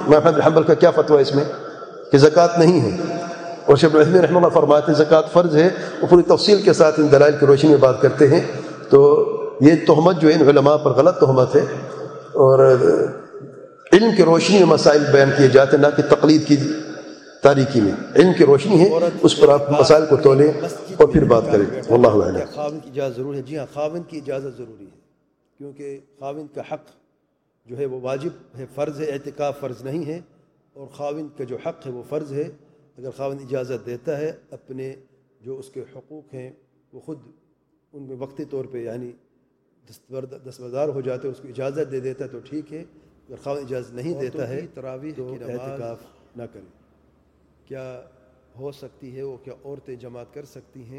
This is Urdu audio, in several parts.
امام احمد بن حنبل کا کیا فتویٰ اس میں کہ زکوٰۃ نہیں ہے، اور شیخ ابن عثیمین رحمہ اللہ فرماتے ہیں زکوٰۃ فرض ہے، وہ پوری تفصیل کے ساتھ ان دلائل کی روشنی میں بات کرتے ہیں. تو یہ تہمت جو ہے ان علماء پر غلط تہمت ہے، اور علم کی روشنی میں مسائل بیان کیے جاتے ہیں، نہ کہ تقلید کی تاریکی میں. علم کی روشنی ہے، اس پر آپ مسائل کو تولیں اور پھر بات کریں. واللہ اعلم. خاوند کی اجازت ضروری ہے؟ جی ہاں، خاوند کی اجازت ضروری ہے، کیونکہ خاوند کا حق جو ہے وہ واجب ہے، فرض ہے، اعتکاف فرض نہیں ہے. اور خاوند کا جو حق ہے وہ فرض ہے. اگر خاوند اجازت دیتا ہے، اپنے جو اس کے حقوق ہیں وہ خود ان میں وقتی طور پہ یعنی دستبردار ہو جاتے ہیں، اس کو اجازت دے دیتا ہے تو ٹھیک ہے. اگر خاوند اجازت نہیں دیتا ہے تراویح تو اعتکاف نہ کریں. کیا ہو سکتی ہے وہ، کیا عورتیں جماعت کر سکتی ہیں؟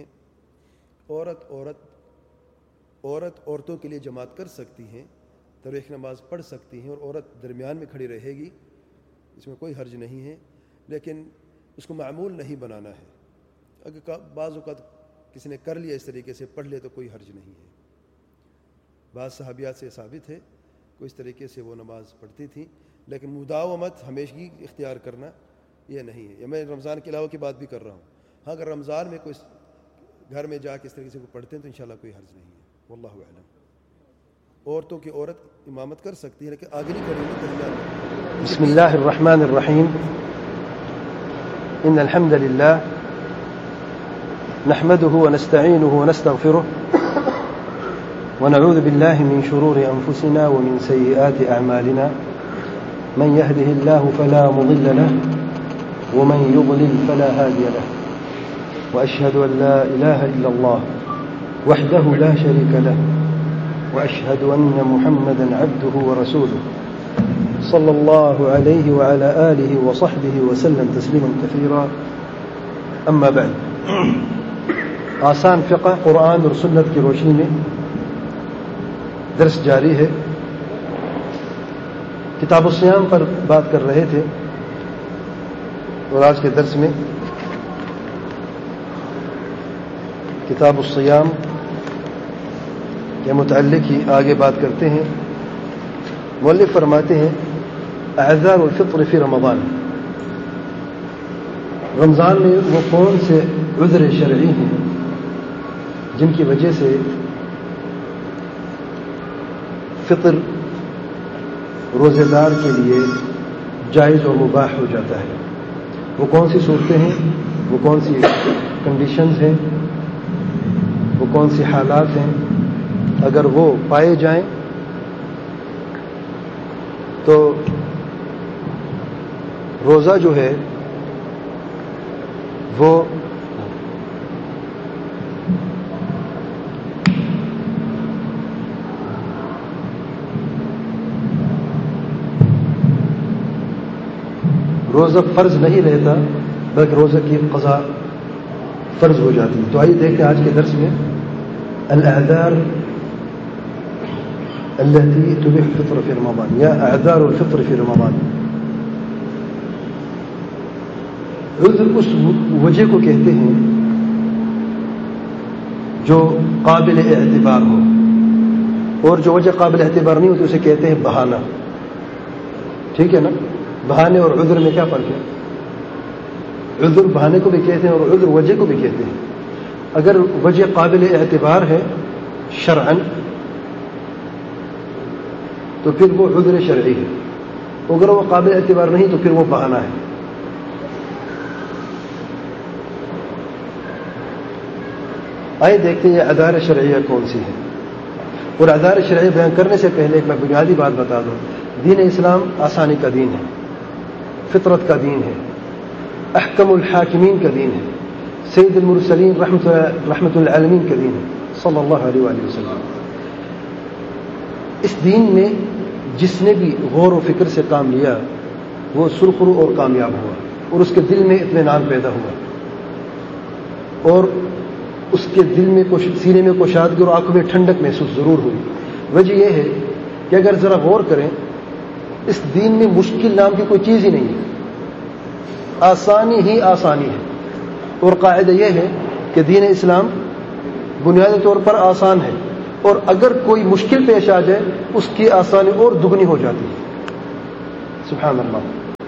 عورتوں کے لیے جماعت کر سکتی ہیں، تراویح نماز پڑھ سکتی ہیں، اور عورت درمیان میں کھڑی رہے گی، اس میں کوئی حرج نہیں ہے. لیکن اس کو معمول نہیں بنانا ہے. اگر بعض اوقات کسی نے کر لیا اس طریقے سے پڑھ لے تو کوئی حرج نہیں ہے. بعض صحابیات سے ثابت ہے کوئی اس طریقے سے وہ نماز پڑھتی تھیں، لیکن مداومت ہمیشگی اختیار کرنا یہ نہیں ہے. یا میں رمضان کے علاوہ کی بات بھی کر رہا ہوں. ہاں، اگر رمضان میں کوئی گھر میں جا کے اس طریقے سے پڑھتے ہیں تو انشاءاللہ کوئی حرج نہیں ہے. واللہ اعلم. عورتوں کی عورت امامت کر سکتی ہے، لیکن آگے نہیں کریں. بسم اللہ الرحمن الرحیم. ان الحمد لله نحمده ونستعينه ونستغفره ونعوذ بالله من شرور أنفسنا ومن سيئات أعمالنا. من يهده الله فلا مضل له ومن يضلل فلا هادي له. وأشهد أن لا إله إلا الله وحده لا شريك له وأشهد أن محمدا عبده ورسوله صلى الله عليه وعلى آله وصحبه وسلم تسليما كثيرا. أما بعد. آسان فقہ قرآن اور سنت کی روشنی میں درس جاری ہے. کتاب الصیام پر بات کر رہے تھے، اور آج کے درس میں کتاب الصیام کے متعلق ہی آگے بات کرتے ہیں. مؤلف فرماتے ہیں اعذار الفطر فی رمضان. رمضان میں وہ کون سے عذر شرعی ہیں جن کی وجہ سے فطر روزے دار کے لیے جائز اور مباح ہو جاتا ہے. وہ کون سی صورتیں ہیں، وہ کون سی کنڈیشنز ہیں، وہ کون سی حالات ہیں. اگر وہ پائے جائیں تو روزہ جو ہے وہ روزہ فرض نہیں رہتا، بلکہ روزہ کی قضا فرض ہو جاتی ہے. تو آئیے دیکھتے ہیں آج کے درس میں الاعذار التي تبيح الفطر في رمضان یا اعذار الفطر في رمضان. عذر اس وجہ کو کہتے ہیں جو قابل اعتبار ہو، اور جو وجہ قابل اعتبار نہیں ہوتی اسے کہتے ہیں بہانہ. ٹھیک ہے نا؟ بہانے اور عذر میں کیا فرق ہے؟ عذر بہانے کو بھی کہتے ہیں اور عذر وجہ کو بھی کہتے ہیں. اگر وجہ قابل اعتبار ہے شرعاً تو پھر وہ عذر شرعی ہے، اگر وہ قابل اعتبار نہیں تو پھر وہ بہانہ ہے. آئے دیکھتے ہیں یہ اعذار شرعیہ کون سی ہے. اور اعذار شرعیہ بیان کرنے سے پہلے ایک میں بنیادی بات بتا دوں. دین اسلام آسانی کا دین ہے، فطرت کا دین ہے، احکم الحاکمین کا دین ہے، سید المرسلین رحمت العالمین کا دین ہے صلی اللہ علیہ وآلہ وسلم. اس دین میں جس نے بھی غور و فکر سے کام لیا وہ سرخرو اور کامیاب ہوا، اور اس کے دل میں اطمینان پیدا ہوا، اور اس کے دل میں سینے میں کشادگی اور آنکھوں میں ٹھنڈک محسوس ضرور ہوئی. وجہ یہ ہے کہ اگر ذرا غور کریں اس دین میں مشکل نام کی کوئی چیز ہی نہیں ہے، آسانی ہی آسانی ہے. اور قاعدہ یہ ہے کہ دین اسلام بنیادی طور پر آسان ہے، اور اگر کوئی مشکل پیش آ جائے اس کی آسانی اور دگنی ہو جاتی ہے. سبحان اللہ.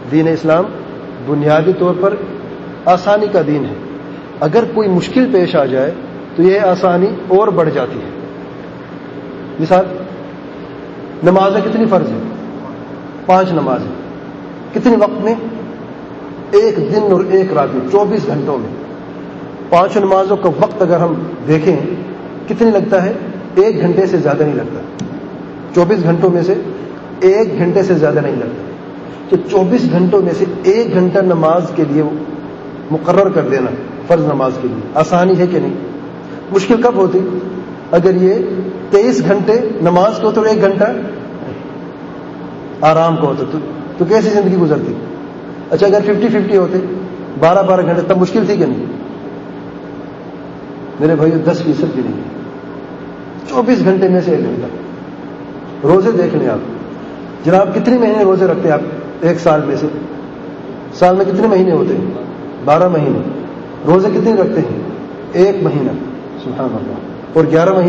دین اسلام بنیادی طور پر آسانی کا دین ہے. اگر کوئی مشکل پیش آ جائے تو یہ آسانی اور بڑھ جاتی ہے. مثال نمازیں کتنی فرض ہیں؟ 5 نمازیں. کتنے وقت میں؟ ایک دن اور ایک رات میں 24 گھنٹوں میں. 5 نمازوں کا وقت اگر ہم دیکھیں کتنی لگتا ہے؟ 1 گھنٹے سے زیادہ نہیں لگتا. 24 گھنٹوں میں سے 1 گھنٹے سے زیادہ نہیں لگتا. کہ 24 گھنٹوں میں سے 1 گھنٹہ نماز کے لیے مقرر کر دینا فرض نماز کے لیے آسانی ہے کہ نہیں؟ مشکل کب ہوتی؟ اگر یہ 23 گھنٹے نماز کو تو 1 گھنٹہ آرام کو ہوتا تو کیسی زندگی گزرتی؟ اچھا اگر 50-50 ہوتے 12-12 گھنٹے تب مشکل تھی کہ نہیں؟ میرے بھائی 10% بھی نہیں. 24 گھنٹے میں سے 1 گھنٹہ. روزے دیکھ لیں آپ جناب, کتنے مہینے روزے رکھتے ہیں آپ ایک سال میں سے؟ سال میں کتنے مہینے ہوتے ہیں؟ 12 مہینے. روزے کتنے رکھتے ہیں؟ 1 مہینہ. سبحان اللہ. اور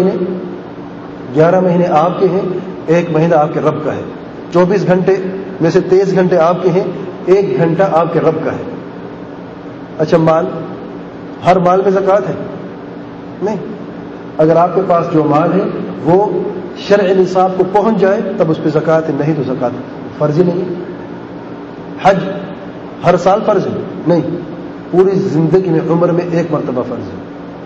11 مہینے آپ کے ہیں, 1 مہینہ آپ کے رب کا ہے. 24 گھنٹے میں سے 23 گھنٹے آپ کے ہیں, 1 گھنٹہ آپ کے رب کا ہے. اچھا مال, ہر مال میں زکوٰۃ ہے؟ نہیں. اگر آپ کے پاس جو مال ہے وہ شرع نصاب کو پہنچ جائے تب اس پہ زکوٰۃ ہے, نہیں تو زکوٰۃ فرض ہی نہیں. حج ہر سال فرض ہے؟ نہیں, پوری زندگی میں عمر میں 1 مرتبہ فرض ہے.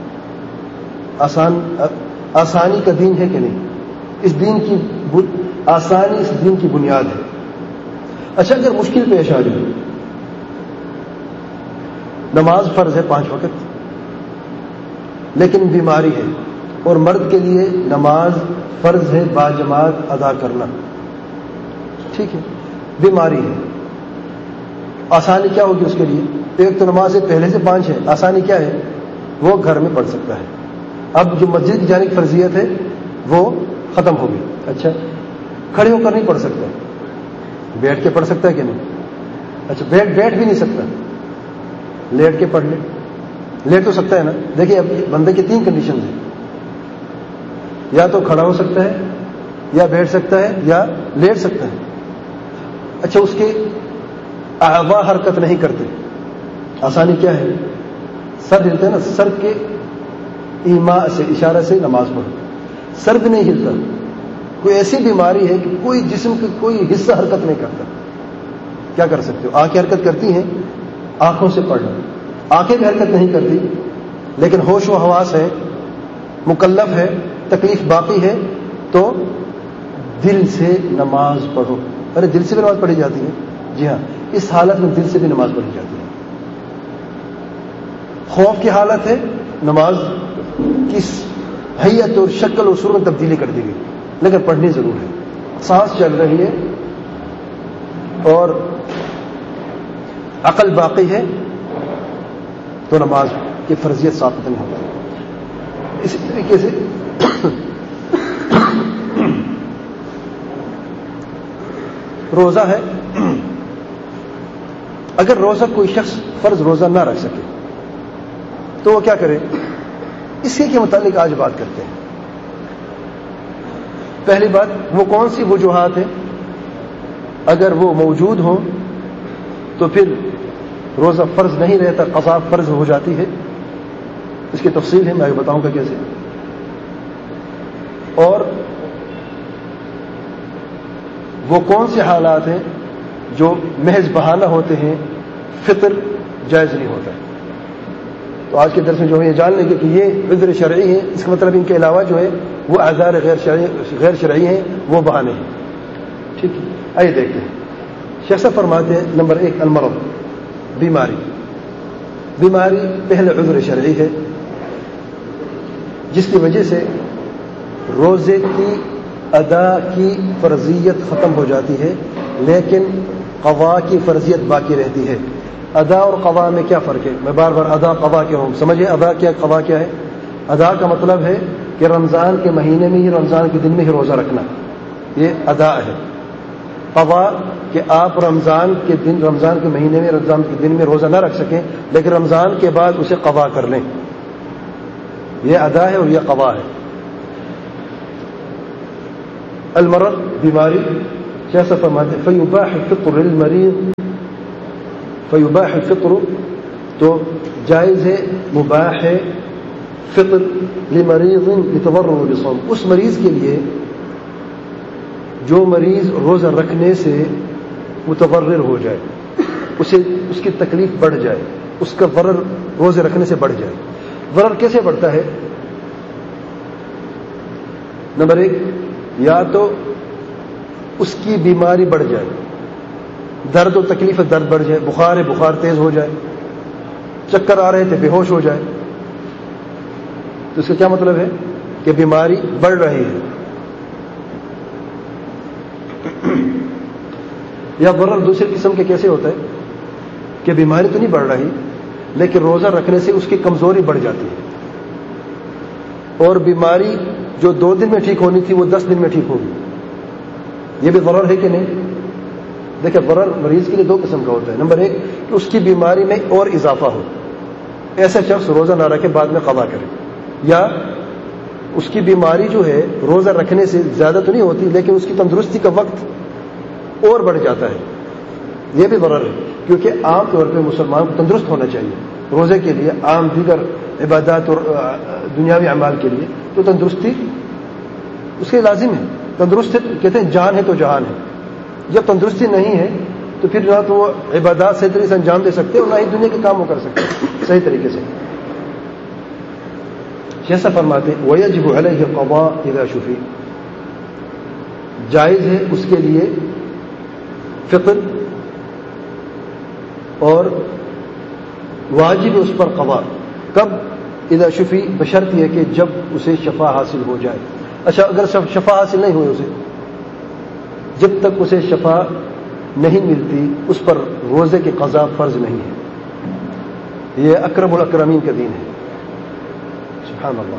آسانی کا دین ہے کہ نہیں؟ اس دین کی آسانی اس دین کی بنیاد ہے. اچھا اگر مشکل پیش آ جائے, نماز فرض ہے 5 وقت لیکن بیماری ہے, اور مرد کے لیے نماز فرض ہے باجماعت ادا کرنا, ٹھیک ہے, بیماری ہے, آسانی کیا ہوگی اس کے لیے؟ ایک تو نماز پہلے سے 5 ہے, آسانی کیا ہے؟ وہ گھر میں پڑھ سکتا ہے. اب جو مسجد کی جانب فرضیت ہے وہ ختم ہوگی. اچھا کھڑے ہو کر نہیں پڑھ سکتا, بیٹھ کے پڑھ سکتا ہے کہ نہیں؟ اچھا بیٹھ بھی نہیں سکتا, لیٹ کے پڑھ لے. لیٹ تو سکتا ہے نا. دیکھیے اب بندے کی 3 کنڈیشن ہیں, یا تو کھڑا ہو سکتا ہے, یا بیٹھ سکتا ہے, یا لیٹ سکتا ہے. اچھا اس کے اعضاء حرکت نہیں کرتے, آسانی کیا ہے؟ سر ہلتا ہے نا, سر کے ایما سے اشارہ سے نماز پڑھو. سر بھی نہیں ہلتا. کوئی ایسی بیماری ہے کہ کوئی جسم کا کوئی حصہ حرکت نہیں کرتا, کیا کر سکتے ہو؟ آنکھیں حرکت کرتی ہیں, آنکھوں سے پڑھنا. آنکھیں بھی حرکت نہیں کرتی لیکن ہوش و حواس ہے, مکلف ہے, تکلیف باقی ہے, تو دل سے نماز پڑھو. ارے دل سے بھی نماز پڑھی جاتی ہے؟ جی ہاں, اس حالت میں دل سے بھی نماز پڑھی جاتی ہے. خوف کی حالت ہے, نماز کی حیت اور شکل اور صورت میں تبدیلی کر دی گئی, لیکن پڑھنی ضرور ہے. سانس چل رہی ہے اور عقل باقی ہے تو نماز کی فرضیت ثابت نہیں ہوتی. اسی طریقے سے روزہ ہے. اگر روزہ کوئی شخص فرض روزہ نہ رکھ سکے تو وہ کیا کرے؟ اسی کے متعلق آج بات کرتے ہیں. پہلی بات, وہ کون سی وجوہات ہیں اگر وہ موجود ہوں تو پھر روزہ فرض نہیں رہتا, قضا فرض ہو جاتی ہے. اس کی تفصیل ہے, میں بتاؤں گا کیسے. اور وہ کون سے حالات ہیں جو محض بہانہ ہوتے ہیں, فطر جائز نہیں ہوتا. تو آج کے درس میں جو ہے یہ جان لیں گے کہ یہ عذر شرعی ہے, اس کا مطلب ان کے علاوہ جو ہے وہ اعذار غیر شرعی ہیں, وہ بہانے ہیں. ٹھیک ہے, آئیے دیکھتے ہیں. شیخ صاحب فرماتے ہیں نمبر 1 المرض, بیماری. بیماری پہلے عذر شرعی ہے جس کی وجہ سے روزے کی ادا کی فرضیت ختم ہو جاتی ہے لیکن قضا کی فرضیت باقی رہتی ہے. ادا اور قضا میں کیا فرق ہے؟ میں بار بار ادا قضا کیا ہوں, سمجھے ادا کیا قضا کیا ہے. ادا کا مطلب ہے کہ رمضان کے مہینے میں ہی, رمضان کے دن میں ہی روزہ رکھنا, یہ ادا ہے. قضا کہ آپ رمضان کے دن, رمضان کے مہینے میں, رمضان کے دن میں روزہ نہ رکھ سکیں لیکن رمضان کے بعد اسے قضا کر لیں, یہ ادا ہے اور یہ قضا ہے. المرض بیماری, جیسا فرماتے فیباح فطر المریض فیباح الفطر، تو جائز ہے، مباح ہے فطر لمریض یتضرر بصوم، اس مریض کے لیے جو مریض روزہ رکھنے سے متضرر ہو جائے، اسے اس کی تکلیف بڑھ جائے، اس کا ضرر روزے رکھنے سے بڑھ جائے۔ ضرر کیسے بڑھتا ہے؟ نمبر 1، یا تو اس کی بیماری بڑھ جائے، درد و تکلیف درد بڑھ جائے، بخار ہے بخار تیز ہو جائے، چکر آ رہے تھے بے ہوش ہو جائے، تو اس کا کیا مطلب ہے کہ بیماری بڑھ رہی ہے۔ یا ضرر دوسری قسم کے کیسے ہوتا ہے کہ بیماری تو نہیں بڑھ رہی لیکن روزہ رکھنے سے اس کی کمزوری بڑھ جاتی ہے، اور بیماری جو 2 دن میں ٹھیک ہونی تھی وہ 10 دن میں ٹھیک ہوگی، یہ بھی ضرر ہے کہ نہیں؟ دیکھیں ضرر مریض کے لیے 2 قسم کا ہوتا ہے۔ نمبر 1 کہ اس کی بیماری میں اور اضافہ ہو، ایسا شخص روزہ نہ رکھے بعد میں قضا کرے، یا اس کی بیماری جو ہے روزہ رکھنے سے زیادہ تو نہیں ہوتی لیکن اس کی تندرستی کا وقت اور بڑھ جاتا ہے، یہ بھی ضرر ہے، کیونکہ عام طور پہ مسلمان کو تندرست ہونا چاہیے روزے کے لیے، عام دیگر عبادات اور دنیاوی اعمال کے لیے، تو تندرستی اس کے لازم ہے۔ تندرست ہے کہتے ہیں جان ہے تو جہان ہے، جب تندرستی نہیں ہے تو پھر نہ تو وہ عبادات صحیح طریقے سے انجام دے سکتے اور نہ ہی دنیا کے کام وہ کر سکتے صحیح طریقے سے۔ جیسا فرماتے ہیں وَيَجِبُ عَلَيْهِ الْقَضَاءُ إِذَا شُفِي، جائز ہے اس کے لیے فطر اور واجب اس پر قضا، کب؟ اذا شفی، بشرط یہ کہ جب اسے شفا حاصل ہو جائے۔ اچھا اگر شفا حاصل نہیں ہوئی اسے، جب تک اسے شفا نہیں ملتی اس پر روزے کی قضا فرض نہیں ہے، یہ اکرم الاکرمین کا دین ہے، سبحان اللہ۔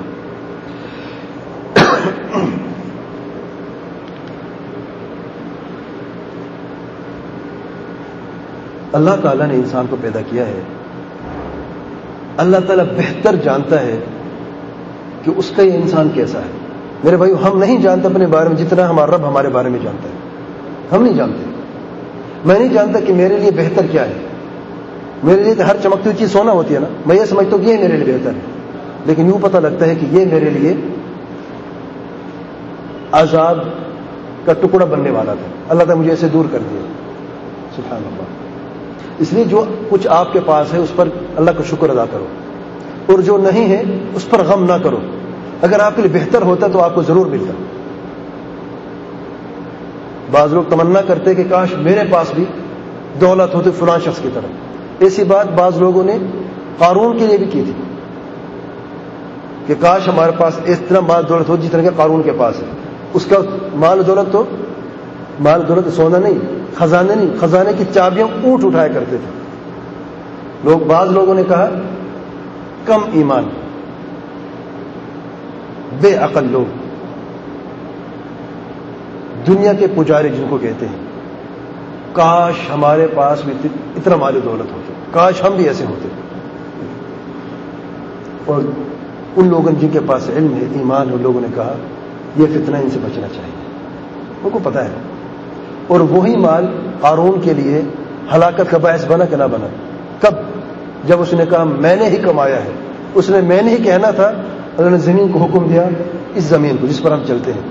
اللہ تعالیٰ نے انسان کو پیدا کیا ہے، اللہ تعالیٰ بہتر جانتا ہے کہ اس کا یہ انسان کیسا ہے۔ میرے بھائیو ہم نہیں جانتے اپنے بارے میں جتنا ہمارا رب ہمارے بارے میں جانتا ہے، ہم نہیں جانتے۔ میں نہیں جانتا کہ میرے لیے بہتر کیا ہے، میرے لیے ہر چمکتی ہوئی چیز سونا ہوتی ہے نا، میں یہ سمجھتا ہوں کہ یہ میرے لیے بہتر ہے، لیکن یوں پتہ لگتا ہے کہ یہ میرے لیے عذاب کا ٹکڑا بننے والا تھا، اللہ تعالیٰ مجھے اسے دور کر دیا، سبحان اللہ۔ اس لیے جو کچھ آپ کے پاس ہے اس پر اللہ کا شکر ادا کرو، اور جو نہیں ہے اس پر غم نہ کرو، اگر آپ کے لیے بہتر ہوتا تو آپ کو ضرور ملتا۔ بعض لوگ تمنا کرتے کہ کاش میرے پاس بھی دولت ہوتی فلاں شخص کی طرح، ایسی بات بعض لوگوں نے قارون کے لیے بھی کی تھی کہ کاش ہمارے پاس اس طرح مال دولت ہو جس طرح کہ قارون کے پاس ہے۔ اس کا مال دولت سونا نہیں، خزانے نہیں، خزانے کی چابیاں اونٹ اٹھایا کرتے تھے لوگ۔ بعض لوگوں نے کہا کم ایمان، بے عقل لوگ، دنیا کے پجاری جن کو کہتے ہیں، کاش ہمارے پاس بھی اتنا مال دولت ہوتا، کاش ہم بھی ایسے ہوتے۔ اور ان لوگوں جن کے پاس علم ہے، ایمان، ان لوگوں نے کہا یہ فتنہ ان سے بچنا چاہیے، ان کو پتہ ہے۔ اور وہی مال قارون کے لیے ہلاکت کا باعث بنا کہ نہ بنا؟ کب؟ جب اس نے کہا میں نے ہی کمایا ہے، اس نے میں نے ہی کہنا تھا، اللہ نے زمین کو حکم دیا، اس زمین کو جس پر ہم چلتے ہیں،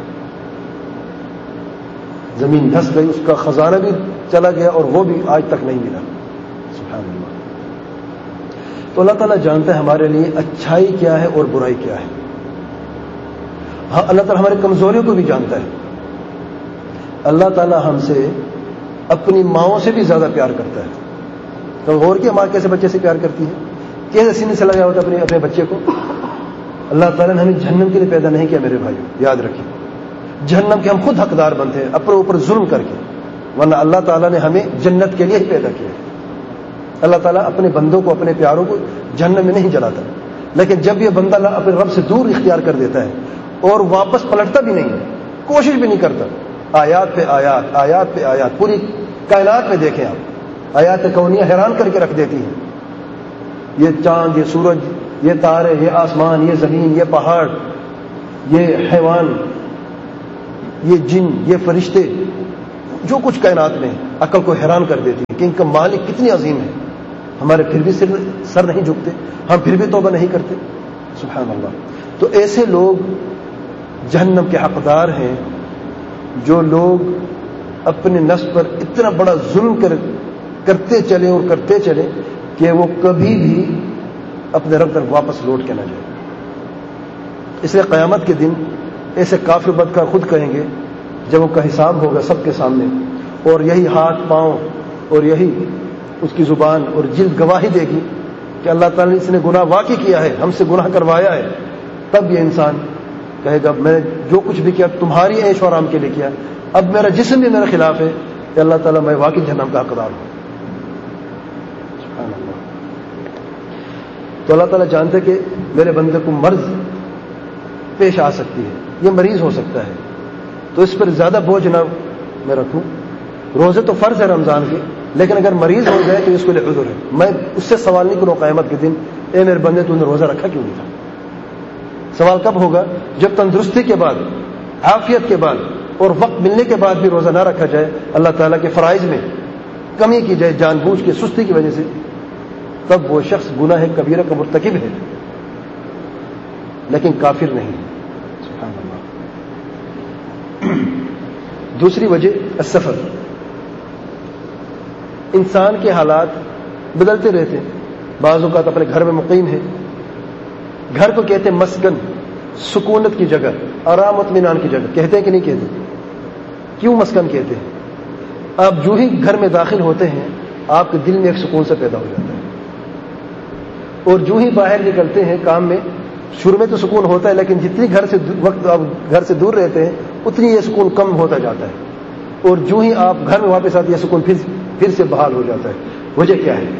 زمین دھس گئی، اس کا خزانہ بھی چلا گیا اور وہ بھی آج تک نہیں ملا، سبحان اللہ۔ تو اللہ تعالیٰ جانتا ہے ہمارے لیے اچھائی کیا ہے اور برائی کیا ہے۔ ہاں اللہ تعالیٰ ہماری کمزوریوں کو بھی جانتا ہے۔ اللہ تعالیٰ ہم سے اپنی ماؤں سے بھی زیادہ پیار کرتا ہے۔ تو غور کیا ماں کیسے بچے سے پیار کرتی ہے، کیسے سینے سے لگایا ہوتا ہے اپنے بچے کو۔ اللہ تعالیٰ نے ہمیں جہنم کے لیے پیدا نہیں کیا میرے بھائیو، یاد رکھیں، جہنم کے ہم خود حقدار بنتے ہیں اپنے اوپر ظلم کر کے، ورنہ اللہ تعالیٰ نے ہمیں جنت کے لیے ہی پیدا کیا ہے۔ اللہ تعالیٰ اپنے بندوں کو، اپنے پیاروں کو جہنم میں نہیں جلاتا، لیکن جب یہ بندہ اپنے رب سے دور اختیار کر دیتا ہے اور واپس پلٹتا بھی نہیں ہے، کوشش بھی نہیں کرتا، آیات پہ آیات، آیات پہ آیات، پوری کائنات میں دیکھیں آپ، آیات کونیہ حیران کر کے رکھ دیتی ہیں، یہ چاند، یہ سورج، یہ تارے، یہ آسمان، یہ زمین، یہ پہاڑ، یہ حیوان، یہ جن، یہ فرشتے، جو کچھ کائنات میں عقل کو حیران کر دیتی ہے کہ ان کا مالک کتنی عظیم ہے، ہمارے پھر بھی سر نہیں جھکتے، ہم پھر بھی توبہ نہیں کرتے. سبحان اللہ. تو ایسے لوگ جہنم کے حقدار ہیں جو لوگ اپنے نفس پر اتنا بڑا ظلم کرتے چلیں اور کرتے چلیں کہ وہ کبھی بھی اپنے رب تک واپس لوٹ کے نہ جائیں. اس لیے قیامت کے دن ایسے کافر بدکار خود کہیں گے جب ان کا حساب ہوگا سب کے سامنے، اور یہی ہاتھ پاؤں اور یہی اس کی زبان اور جلد گواہی دے گی کہ اللہ تعالیٰ نے اس نے گناہ واقع کیا ہے، ہم سے گناہ کروایا ہے، تب یہ انسان کہے گا میں جو کچھ بھی کیا تمہاری عیش و آرام کے لیے کیا، اب میرا جسم بھی میرے خلاف ہے کہ اللہ تعالیٰ میں واقعی جہنم کا حقدار ہوں. سبحان اللہ. تو اللہ تعالیٰ جانتے کہ میرے بندے کو مرض پیش آ سکتی ہے، یہ مریض ہو سکتا ہے، تو اس پر زیادہ بوجھ نہ میں رکھوں. روزے تو فرض ہے رمضان کے، لیکن اگر مریض ہو جائے تو اس کے لیے عذر ہے. میں اس سے سوال نہیں کروں قیامت کے دن اے میرے بندے تو نے روزہ رکھا کیوں نہیں تھا. سوال کب ہوگا؟ جب تندرستی کے بعد، عافیت کے بعد اور وقت ملنے کے بعد بھی روزہ نہ رکھا جائے، اللہ تعالیٰ کے فرائض میں کمی کی جائے جان بوجھ کے سستی کی وجہ سے، تب وہ شخص گناہ کبیرہ کا مرتکب ہے لیکن کافر نہیں ہے. سبحان اللہ. دوسری وجہ السفر. انسان کے حالات بدلتے رہتے ہیں. بعض اوقات اپنے گھر میں مقیم ہے، گھر کو کہتے ہیں مسکن، سکونت کی جگہ، آرام اطمینان کی جگہ. کہتے ہیں کہ نہیں کہتے؟ کیوں مسکن کہتے ہیں؟ آپ جو ہی گھر میں داخل ہوتے ہیں آپ کے دل میں ایک سکون سے پیدا ہو جاتا ہے، اور جو ہی باہر نکلتے ہیں کام میں، شروع میں تو سکون ہوتا ہے لیکن جتنی وقت آپ گھر سے دور رہتے ہیں اتنی یہ سکون کم ہوتا جاتا ہے، اور جو ہی آپ گھر میں واپس آتے یہ سکون پھر سے بحال ہو جاتا ہے. وجہ کیا ہے؟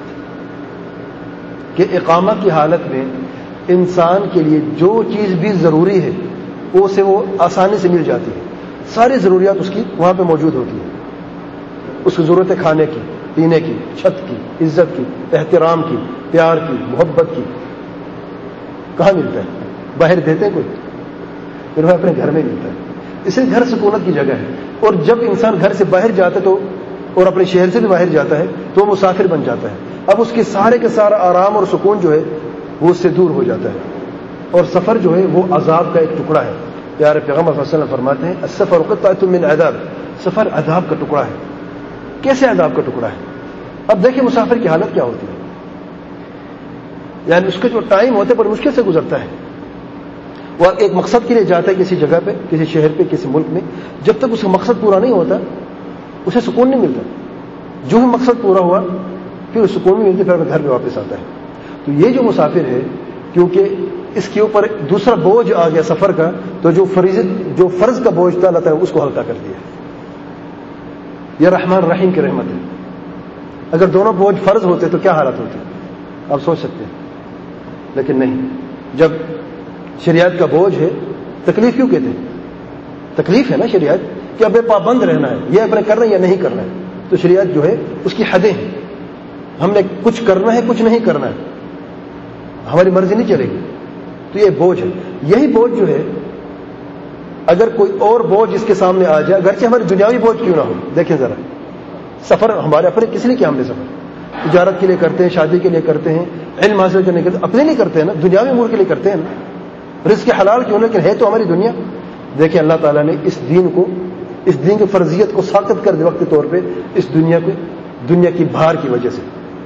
کہ اقامہ کی حالت میں انسان کے لیے جو چیز بھی ضروری ہے اسے وہ آسانی سے مل جاتی ہے. ساری ضروریات اس کی وہاں پہ موجود ہوتی ہیں. اس کی ضرورت ہے کھانے کی، پینے کی، چھت کی، عزت کی، احترام کی، پیار کی، محبت کی. کہاں ملتا ہے؟ باہر دیتے ہیں کوئی؟ پھر وہ اپنے گھر میں ملتا ہے. اس لیے گھر سکونت کی جگہ ہے. اور جب انسان گھر سے باہر جاتا ہے تو اور اپنے شہر سے بھی باہر جاتا ہے تو وہ مسافر بن جاتا ہے. اب اس کے سارے کے سارا آرام اور سکون جو ہے وہ اس سے دور ہو جاتا ہے. اور سفر جو ہے وہ عذاب کا ایک ٹکڑا ہے. پیارے پیغمبر صلی اللہ علیہ وسلم فرماتے ہیں السفر قطعۃ من عذاب. سفر عذاب کا ٹکڑا ہے. کیسے عذاب کا ٹکڑا ہے؟ اب دیکھیں مسافر کی حالت کیا ہوتی ہے. یعنی اس کا جو ٹائم ہوتا ہے بڑی مشکل سے گزرتا ہے. وہ ایک مقصد کے لیے جاتا ہے کسی جگہ پہ، کسی شہر پہ، کسی ملک میں. جب تک اس کا مقصد پورا نہیں ہوتا اسے سکون نہیں ملتا. جو ہی مقصد پورا ہوا پھر سکون نہیں ملتی، پھر گھر میں واپس آتا ہے. تو یہ جو مسافر ہے کیونکہ اس کے اوپر دوسرا بوجھ آ گیا سفر کا، تو جو فرض کا بوجھ تھا اللہ تعالیٰ نے اس کو ہلکا کر دیا. یہ رحمان رحیم کی رحمت ہے. اگر دونوں بوجھ فرض ہوتے تو کیا حالت ہوتی آپ سوچ سکتے ہیں. لیکن نہیں، جب شریعت کا بوجھ ہے. تکلیف کیوں کہتے ہیں؟ تکلیف ہے نا شریعت کہ اب پابند رہنا ہے، یہ اپنے کرنا ہے یا نہیں کرنا ہے. تو شریعت جو ہے اس کی حدیں ہیں. ہم نے کچھ کرنا ہے، کچھ نہیں کرنا ہے، ہماری مرضی نہیں چلے گی. تو یہ بوجھ ہے. یہی بوجھ جو ہے اگر کوئی اور بوجھ اس کے سامنے آ جائے، اگرچہ ہماری دنیاوی بوجھ کیوں نہ ہو. دیکھیں ذرا، سفر ہمارے اپنے کس لیے کیا ہم نے سفر تجارت کے لیے کرتے ہیں، شادی کے لیے کرتے ہیں، علم حاصل کرنے کے لیے، اپنے لیے کرتے ہیں نا، دنیاوی امور کے لیے کرتے ہیں نا. رزق حلال کیوں، لیکن ہے تو ہماری دنیا. دیکھیں اللہ تعالیٰ نے اس دین کی فرضیت کو ساقط کر دیا وقتی طور پہ اس دنیا کی بھار کی وجہ سے.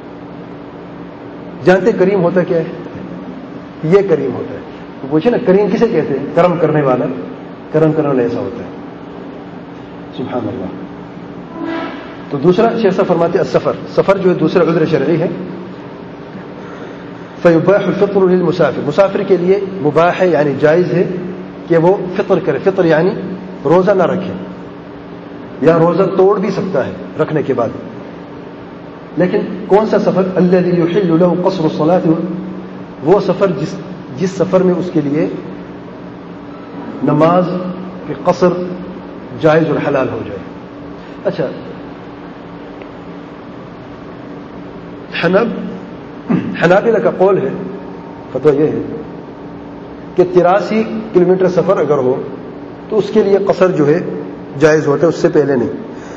جانتے کریم ہوتا کیا ہے؟ یہ کریم ہوتا ہے. تو پوچھے نا کریم کسے کہتے ہیں؟ کرم کرنے والا. کرم کرنے والا ایسا ہوتا ہے. سبحان اللہ. تو دوسرا شیخ صاحب فرماتے السفر. سفر جو ہے دوسرا عذر شرعی ہے. فیباح الفطر للمسافر. مسافر کے لیے مباح ہے یعنی جائز ہے کہ وہ فطر کرے. فطر یعنی روزہ نہ رکھے، یا روزہ توڑ بھی سکتا ہے رکھنے کے بعد. لیکن کون سا سفر؟ الذي يحل له قصر الصلاة. وہ سفر جس سفر میں اس کے لیے نماز کے قصر جائز الحلال ہو جائے. اچھا، حنابلہ کا قول ہے، فتویٰ یہ ہے کہ 83 کلومیٹر سفر اگر ہو تو اس کے لیے قصر جو ہے جائز ہوتا ہے، اس سے پہلے نہیں.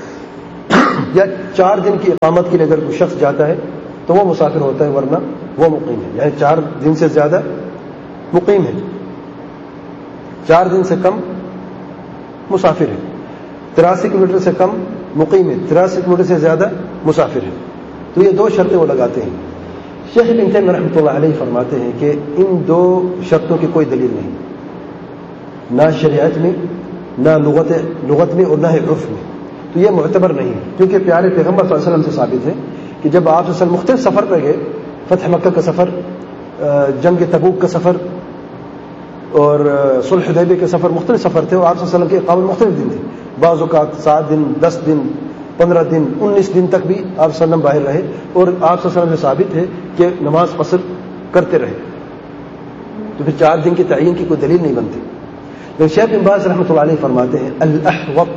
یا 4 دن کی اقامت کے لیے اگر کوئی شخص جاتا ہے تو وہ مسافر ہوتا ہے، ورنہ وہ مقیم ہے. یعنی 4 دن سے زیادہ مقیم ہے، 4 دن سے کم مسافر ہے. 83 کلومیٹر سے کم مقیم ہے، 83 کلومیٹر سے زیادہ مسافر ہے. تو یہ 2 شرطیں وہ لگاتے ہیں. شیخ ابن تیمیہ رحمۃ اللہ علیہ فرماتے ہیں کہ ان 2 شرطوں کی کوئی دلیل نہیں، نہ شریعت میں، نہ لغت میں، اور نہ عرف میں. تو یہ معتبر نہیں ہے، کیونکہ پیارے پیغمبر صلی اللہ علیہ وسلم سے ثابت ہے کہ جب آپ صلی اللہ علیہ وسلم مختلف سفر پہ گئے، فتح مکہ کا سفر، جنگ تبوک کا سفر اور صلح حدیبیہ کے سفر، مختلف سفر تھے، اور آپ صلی اللہ علیہ وسلم کے اقامت مختلف دن تھے. بعض اوقات 7 دن، 10 دن، 15 دن، 19 دن تک بھی آپ صلی اللہ علیہ وسلم باہر رہے، اور آپ صلی اللہ علیہ وسلم سے ثابت ہے کہ نماز قصر کرتے رہے. تو پھر 4 دن کی تعین کی کوئی دلیل نہیں بنتی. لیکن شیخ بن باز رحمۃ اللہ علیہ فرماتے ہیں الاحوط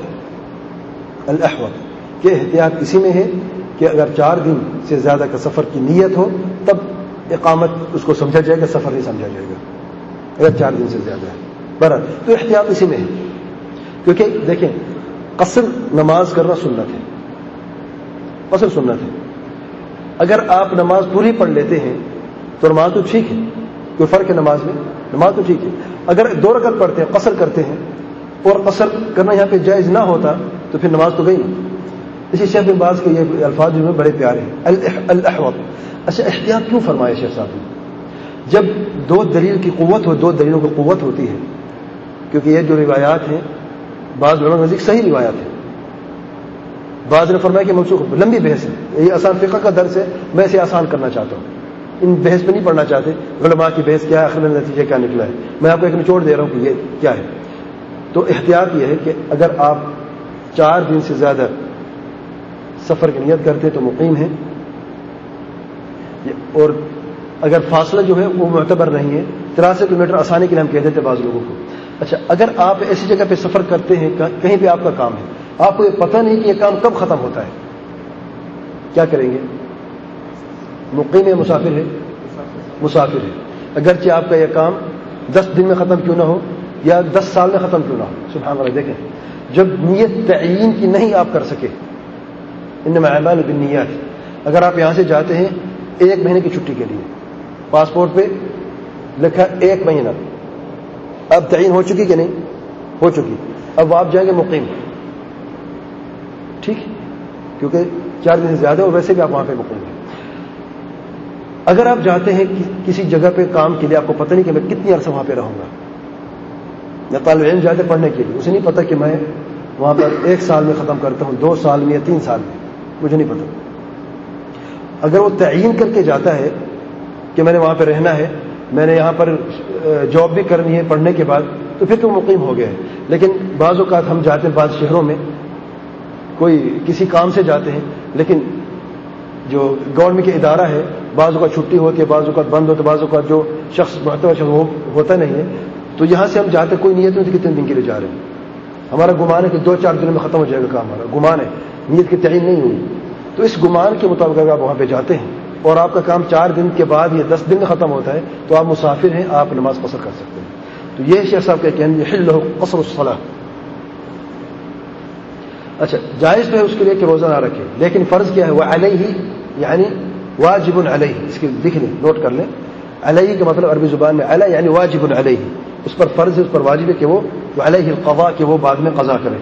کہ احتیاط اسی میں ہے کہ اگر 4 دن سے زیادہ کا سفر کی نیت ہو تب اقامت اس کو سمجھا جائے گا، سفر نہیں سمجھا جائے گا اگر 4 دن سے زیادہ ہے. برحال تو احتیاط اسی میں ہے، کیونکہ دیکھیں قصر نماز کرنا سنت ہے، قصر سنت ہے. اگر آپ نماز پوری پڑھ لیتے ہیں تو نماز تو ٹھیک ہے، کوئی فرق ہے نماز میں، نماز تو ٹھیک ہے. اگر 2 رکعت پڑھتے ہیں، قصر کرتے ہیں، اور قصر کرنا یہاں پہ جائز نہ ہوتا تو پھر نماز تو گئی نہیں. اسی شیخ بن باز کے یہ الفاظ جو ہیں بڑے پیارے ہیں، الاحوط. اچھا احتیاط کیوں فرمایا شیخ صاحب نے؟ جب 2 دلیل کی قوت ہو، 2 دلیلوں کی قوت ہوتی ہے، کیونکہ یہ جو روایات ہیں بعض لوگوں کے نزدیک صحیح روایات ہیں، بعض نے فرمایا کہ منسوخ. لمبی بحث ہے، یہ آسان فقہ کا درس ہے، میں اسے آسان کرنا چاہتا ہوں. ان بحث پہ نہیں پڑھنا چاہتے علماء کی بحث کیا ہے، آخر میں نتیجہ کیا نکلا ہے. میں آپ کو ایک نچوڑ دے رہا ہوں کہ یہ کیا ہے. تو احتیاط یہ ہے کہ اگر آپ 4 دن سے زیادہ سفر کی نیت کرتے تو مقیم ہیں، اور اگر فاصلہ جو ہے وہ معتبر نہیں ہے. 83 کلومیٹر آسانی کے لیے ہم کہہ دیتے بعض لوگوں کو. اچھا اگر آپ ایسی جگہ پہ سفر کرتے ہیں کہیں پہ آپ کا کام ہے، آپ کو یہ پتہ نہیں کہ یہ کام کب ختم ہوتا ہے، کیا کریں گے؟ مقیم ہے، مسافر ہے، مسافر ہے. اگرچہ آپ کا یہ کام 10 دن میں ختم کیوں نہ ہو یا 10 سال میں ختم کیوں نہ ہو. سبحان اللہ. دیکھیں جب نیت تعین کی نہیں آپ کر سکے، انما الاعمال بالنیات. اگر آپ یہاں سے جاتے ہیں 1 مہینے کی چھٹی کے لیے، پاسپورٹ پہ لکھا 1 مہینہ، اب تعین ہو چکی کہ نہیں ہو چکی، اب آپ جائیں گے مقیم، ٹھیک، کیونکہ 4 دن سے زیادہ اور ویسے بھی آپ وہاں پہ مقیم ہیں. اگر آپ جاتے ہیں کسی جگہ پہ کام کے لیے، آپ کو پتہ نہیں کہ میں کتنی عرصہ وہاں پہ رہوں گا، یا طالب علم جاتے پڑھنے کے لیے، اسے نہیں پتہ کہ میں وہاں پر 1 سال میں ختم کرتا ہوں، 2 سال میں یا 3 سال میں، مجھے نہیں پتہ. اگر وہ تعین کر کے جاتا ہے کہ میں نے وہاں پہ رہنا ہے، میں نے یہاں پر جاب بھی کرنی ہے پڑھنے کے بعد، تو پھر تو مقیم ہو گیا ہے. لیکن بعض اوقات ہم جاتے ہیں بعض شہروں میں، کوئی کسی کام سے جاتے ہیں، لیکن جو گورنمنٹ کے ادارہ ہے بعض اوقات چھٹی ہوتی ہے، بعض اوقات بند ہوتے، بعض اوقات جو شخص معتبر شخص وہ ہوتا نہیں ہے، تو یہاں سے ہم جاتے کوئی نیت نہیں کتنے دن کے لیے جا رہے ہیں، ہمارا گمان ہے کہ 2-4 دنوں میں ختم ہو جائے گا کام، ہمارا گمان ہے، نیت کی تعین نہیں ہوئی. تو اس گمان کے مطابق اگر آپ وہاں پہ جاتے ہیں اور آپ کا کام 4 دن کے بعد یا 10 دن میں ختم ہوتا ہے تو آپ مسافر ہیں، آپ نماز قصر کر سکتے ہیں. تو یہ شیخ صاحب کا کہنا ہے یحل قصر الصلاۃ. اچھا جائز تو ہے اس کے لیے کہ روزہ نہ رکھے، لیکن فرض کیا ہے؟ وہ علیہ، یعنی واجب علیہ. اس کے لکھ لیں، نوٹ کر لیں. علیہ کا مطلب عربی زبان میں علیہ یعنی واجب علیہ، اس پر فرض ہے، اس پر واجب ہے کہ وہ علیہ القضاء، کہ وہ بعد میں قضا کرے.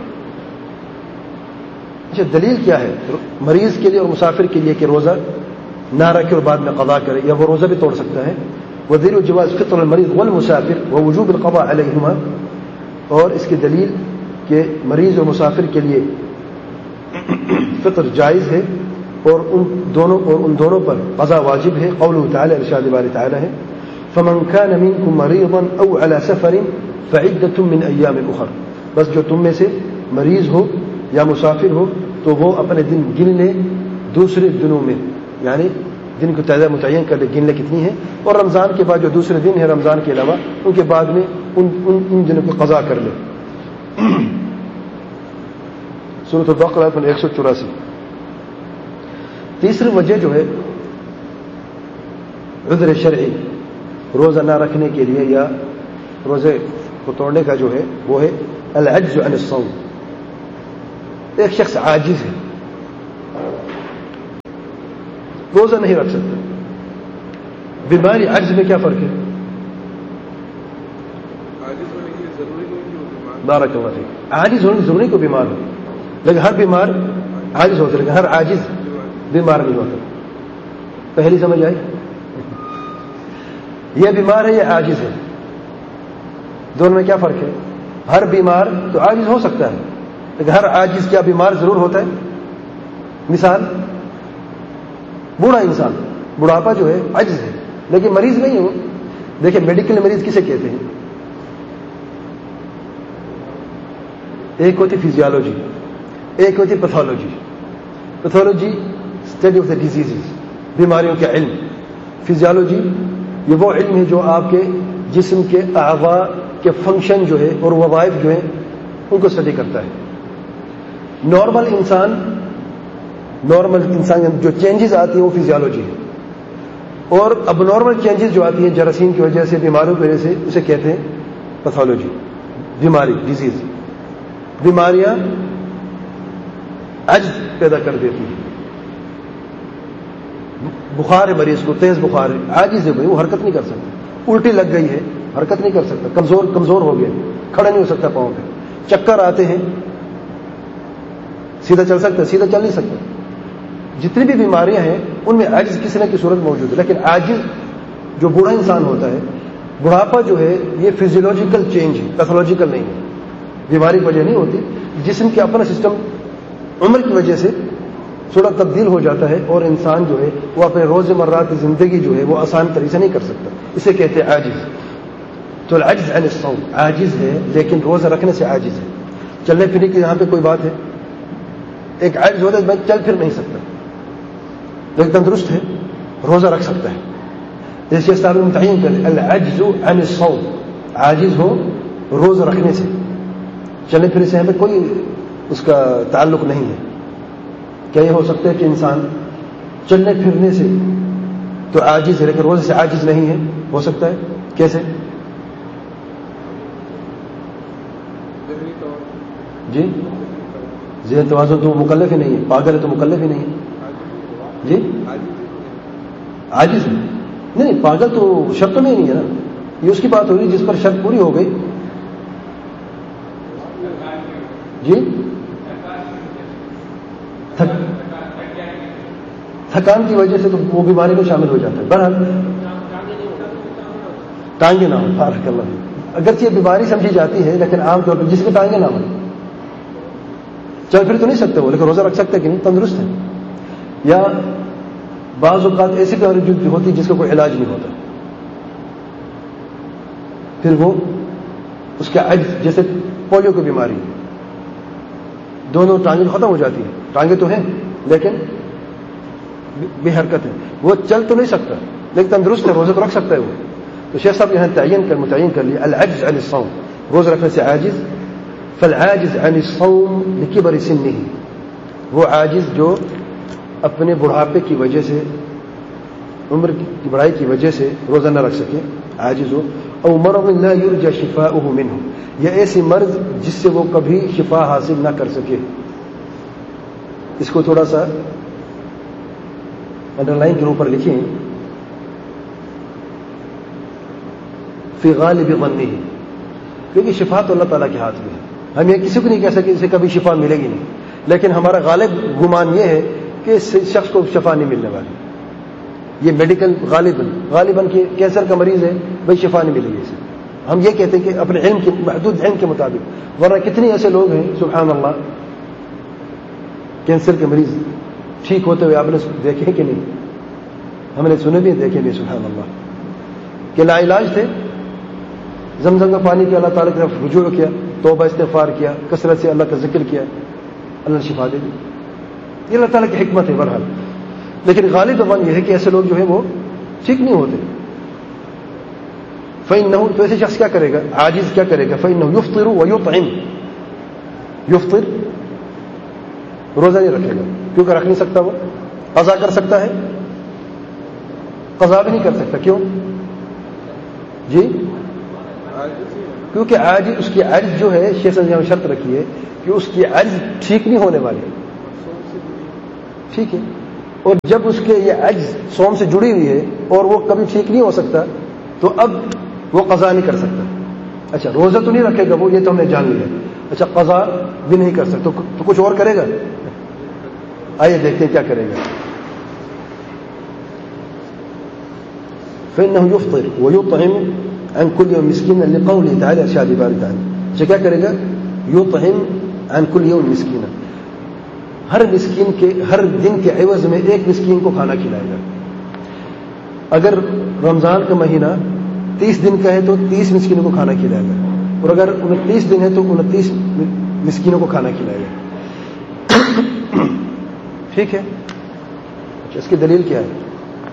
اچھا دلیل کیا ہے مریض کے لیے اور مسافر کے لیے کہ روزہ نہ رکھے اور بعد میں قضا کرے، یا وہ روزہ بھی توڑ سکتا ہے؟ وذیل جواز فطر المریض والمسافر ووجوب القضاء علیہما. اور اس کی دلیل کہ مریض اور مسافر کے لیے فطر جائز ہے اور ان دونوں پر قضا واجب ہے. قوله تعالی، ارشاد باری تعالی ہے فمن كان منكم مريضا او على سفر فعدة من ايام اخر. بس جو تم میں سے مریض ہو یا مسافر ہو تو وہ اپنے دن گن لے دوسرے دنوں میں، یعنی دن کو تعداد متعین کر لے، گن لے کتنی ہے، اور رمضان کے بعد جو دوسرے دن ہے رمضان کے علاوہ ان کے بعد میں ان دنوں کو قضا کر لے. سورۃ البقرہ 184. تیسری وجہ جو ہے عذر شرعی، روزہ نہ رکھنے کے لیے یا روزے کو توڑنے کا جو ہے وہ ہے العجز عن الصوم. ایک شخص عاجز ہے، روزہ نہیں رکھ سکتا. بیماری عجز میں کیا فرق ہے؟ بارک اللہ فیک. عاجز ہونے ضروری کو بیمار ہو، لیکن ہر بیمار عاجز ہوتا ہے، لیکن ہر عاجز بیمار نہیں ہوتا. پہلی سمجھ آئی؟ یہ بیمار ہے، یہ عاجز ہے. دونوں میں کیا فرق ہے؟ ہر بیمار تو عاجز ہو سکتا ہے، لیکن ہر عاجز کیا بیمار ضرور ہوتا ہے؟ مثال بوڑھا انسان، بڑھاپا جو ہے عجز ہے لیکن مریض نہیں ہو. دیکھیں میڈیکل مریض کسے کہتے ہیں؟ ایک ہوتی فزیالوجی، ایک ہوتی pathology. Pathology study of the diseases, بیماریوں کا علم. فزیالوجی یہ وہ علم ہے جو آپ کے جسم کے اعضاء کے فنکشن جو ہے اور وظائف جو ہیں ان کو اسٹڈی کرتا ہے. نارمل انسان جو چینجز آتی ہیں وہ فزیالوجی ہے، اور اب نارمل چینجز جو آتی ہیں جراثیم کی وجہ سے، بیماریوں کی وجہ سے، اسے کہتے ہیں پیتھولوجی. بیماری، ڈیزیز، بیماریاں عجز پیدا کر دیتی ہیں. بخار ہے مریض کو، تیز بخار ہے، عاجز ہے، وہ حرکت نہیں کر سکتا. الٹی لگ گئی ہے، حرکت نہیں کر سکتا، کمزور ہو گیا، کھڑا نہیں ہو سکتا پاؤں پہ. چکر آتے ہیں، سیدھا چل سکتا، سیدھا چل نہیں سکتا. جتنی بھی بیماریاں ہیں ان میں عجز کسی نہ کسی صورت موجود ہے. لیکن عاجز جو بوڑھا انسان ہوتا ہے، بڑھاپا جو ہے یہ فزیولوجیکل چینج ہے، پیتھولوجیکل نہیں ہے. بیماری کی وجہ نہیں ہوتی، جسم کے اپنا سسٹم عمر کی وجہ سے تھوڑا تبدیل ہو جاتا ہے، اور انسان جو ہے وہ اپنے روزمرہ کی زندگی جو ہے وہ آسان طریقے سے نہیں کر سکتا. اسے کہتے ہیں عاجز. تو العجز عن الصوم، عاجز ہے لیکن روزہ رکھنے سے عاجز ہے. چلنے پھرنے کی یہاں پہ کوئی بات ہے؟ ایک عاجز ہوتا ہے میں چل پھر نہیں سکتا لیکن تندرست ہے، روزہ رکھ سکتا ہے. جیسے صاحب متعین کر العجز عن الصوم، عاجز ہو روزہ رکھنے سے. چلنے پھرنے سے ہمیں کوئی اس کا تعلق نہیں ہے. کیا یہ ہو سکتا ہے کہ انسان چلنے پھرنے سے تو عاجز ہے لیکن روزے سے عاجز نہیں ہے؟ ہو سکتا ہے. کیسے؟ جی ذہن توازن تو مکلف ہی نہیں ہے، پاگل ہے تو مکلف ہی نہیں ہے. جی عاجز ہے نہیں، پاگل تو شرط میں ہی نہیں ہے نا. یہ اس کی بات ہو رہی جس پر شرط پوری ہو گئی. جی تھکان کی وجہ سے تو وہ بیماری میں شامل ہو جاتا ہے. بہرحال ٹانگیں نہ ہو، بارک اللہ. اگرچہ یہ بیماری سمجھی جاتی ہے لیکن عام طور پر جس میں ٹانگیں نہ ہو، چل پھر تو نہیں سکتے وہ لیکن روزہ رکھ سکتے کہ نہیں، تندرست ہے. یا بعض اوقات ایسی بیماری جو ہوتی ہے جس کا کوئی علاج نہیں ہوتا، پھر وہ اس کا عجز، جیسے پولیو کی بیماری، دونوں ٹانگیں ختم ہو جاتی ہیں. ٹانگیں تو ہیں لیکن بے حرکت ہے، وہ چل تو نہیں سکتا لیکن تندرست ہے، روزہ تو رکھ سکتا ہے وہ. تو شیخ صاحب یہاں متعین کر لیا العجز عن الصوم، روزہ رکھنے سے عاجز. فالعاجز عن الصوم لكبر سنه، وہ عاجز جو اپنے بڑھاپے کی وجہ سے، عمر کی بڑھائی کی وجہ سے روزہ نہ رکھ سکے، عاجز ہو. او مرض لا يرجى شفاؤه منه، یا ایسی مرض جس سے وہ کبھی شفا حاصل نہ کر سکے. اس کو تھوڑا سا انڈر لائن کے اوپر لکھیں، فی غالب ظنہ، کیونکہ شفا تو اللہ تعالیٰ کے ہاتھ میں ہے. ہم یہ کسی کو نہیں کہہ سکتے اسے کبھی شفا ملے گی نہیں، لیکن ہمارا غالب گمان یہ ہے کہ اس شخص کو شفا نہیں ملنے والی. یہ میڈیکل غالباً کہ کینسر کا مریض ہے بھائی شفا نہیں ملے گی اسے. ہم یہ کہتے ہیں کہ اپنے علم کے محدود علم کے مطابق، ورنہ کتنے ایسے لوگ ہیں سبحان اللہ کینسر کے مریض ٹھیک ہوتے ہوئے آپ نے دیکھے کہ نہیں؟ ہم نے سنے بھی دیکھے بھی سبحان اللہ کہ لا علاج تھے. زمزم کا پانی کیا، اللہ تعالیٰ کی طرف رجوع کیا، توبہ استغفار کیا، کثرت سے اللہ کا ذکر کیا، اللہ نے شفا دے دی. یہ اللہ تعالیٰ کی حکمت ہے بہرحال. لیکن غالب ظن یہ ہے کہ ایسے لوگ جو ہیں وہ ٹھیک نہیں ہوتے. فإنه، تو ایسے شخص کیا کرے گا؟ عاجز کیا کرے گا؟ فإنه يفطر ويطعم. یفطر، روزہ نہیں رکھے گا کیونکہ رکھ نہیں سکتا. وہ قضا کر سکتا ہے؟ قضا بھی نہیں کر سکتا. کیوں؟ جی کیونکہ عاجز، اس کی عجز جو ہے، شیخ نے یہاں شرط رکھی ہے کہ اس کی عجز ٹھیک نہیں ہونے والی. ٹھیک ہے اور جب اس کے یہ عجز صوم سے جڑی ہوئی ہے اور وہ کبھی ٹھیک نہیں ہو سکتا تو اب وہ قضا نہیں کر سکتا. اچھا روزہ تو نہیں رکھے گا وہ، یہ تو ہم نے جان لیا. اچھا قضا بھی نہیں کر سکتا تو کچھ اور کرے گا. آئیے دیکھتے ہیں کیا کرے گا. فإنه يفطر ويطعم عن كل يوم مسكينا لقوله تعالى ارشاد بارك تعالى. اچھا کیا کرے گا؟ يطعم عن كل يوم مسكينا، ہر مسکین کے ہر دن کے عوض میں ایک مسکین کو کھانا کھلائے گا. اگر رمضان کا مہینہ 30 دن کا ہے تو 30 مسکینوں کو کھانا کھلائے گا، اور اگر 29 دن ہے تو 29 مسکینوں کو کھانا کھلائے گا. ٹھیک ہے. اس کی دلیل کیا ہے؟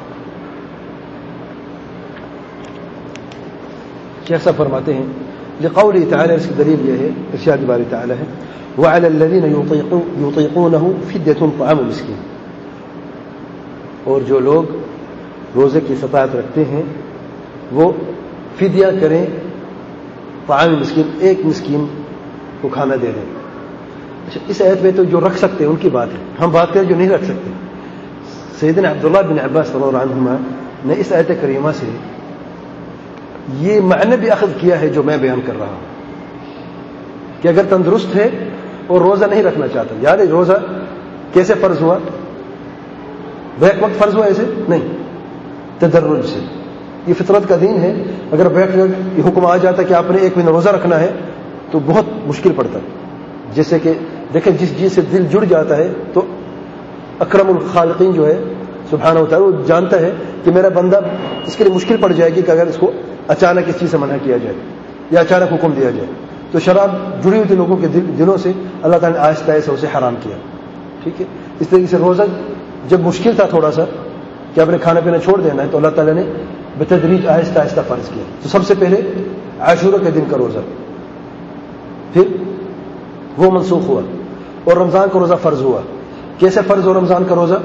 شیخ صاحب فرماتے ہیں لقوله تعالی، اس کی دلیل یہ ہے ارشاد باری تعالی ہے وعلى الذين يطيقونه فدية طعام مسكين، اور جو لوگ روزے کی استطاعت رکھتے ہیں وہ فدیہ کریں طعام مسکین، ایک مسکین کو کھانا دے دیں. اچھا اس آیت میں تو جو رکھ سکتے ہیں ان کی بات ہے، ہم بات کریں جو نہیں رکھ سکتے. سیدنا عبداللہ بن عباس رضی اللہ عنہما نے اس آیت کریمہ سے یہ معنی بھی اخذ کیا ہے جو میں بیان کر رہا ہوں کہ اگر تندرست ہے اور روزہ نہیں رکھنا چاہتا، یاد ہے روزہ کیسے فرض ہوا؟ بیک وقت فرض ہوا ایسے نہیں، تدرج سے. یہ فطرت کا دین ہے. اگر بیک وقت یہ حکم آ جاتا کہ آپ نے ایک مہینہ روزہ رکھنا ہے تو بہت مشکل پڑتا. جیسے کہ دیکھیں جس چیز سے دل جڑ جاتا ہے تو اکرم الخالقین جو ہے سبحانہ و تعالی وہ جانتا ہے کہ میرا بندہ اس کے لیے مشکل پڑ جائے گی کہ اگر اس کو اچانک اس چیز سے منع کیا جائے یا اچانک حکم دیا جائے. تو شراب جڑی ہوئی تھی لوگوں کے دلوں سے، اللہ تعالیٰ نے آہستہ آہستہ اسے حرام کیا. ٹھیک ہے. اس طریقے سے روزہ جب مشکل تھا تھوڑا سا کہ آپ نے کھانا پینا چھوڑ دینا ہے تو اللہ تعالیٰ نے بتدریج آہستہ آہستہ فرض کیا. تو سب سے پہلے عاشورہ کے دن کا روزہ، پھر وہ منسوخ ہوا اور رمضان کا روزہ فرض ہوا. کیسے فرض ہو رمضان کا روزہ؟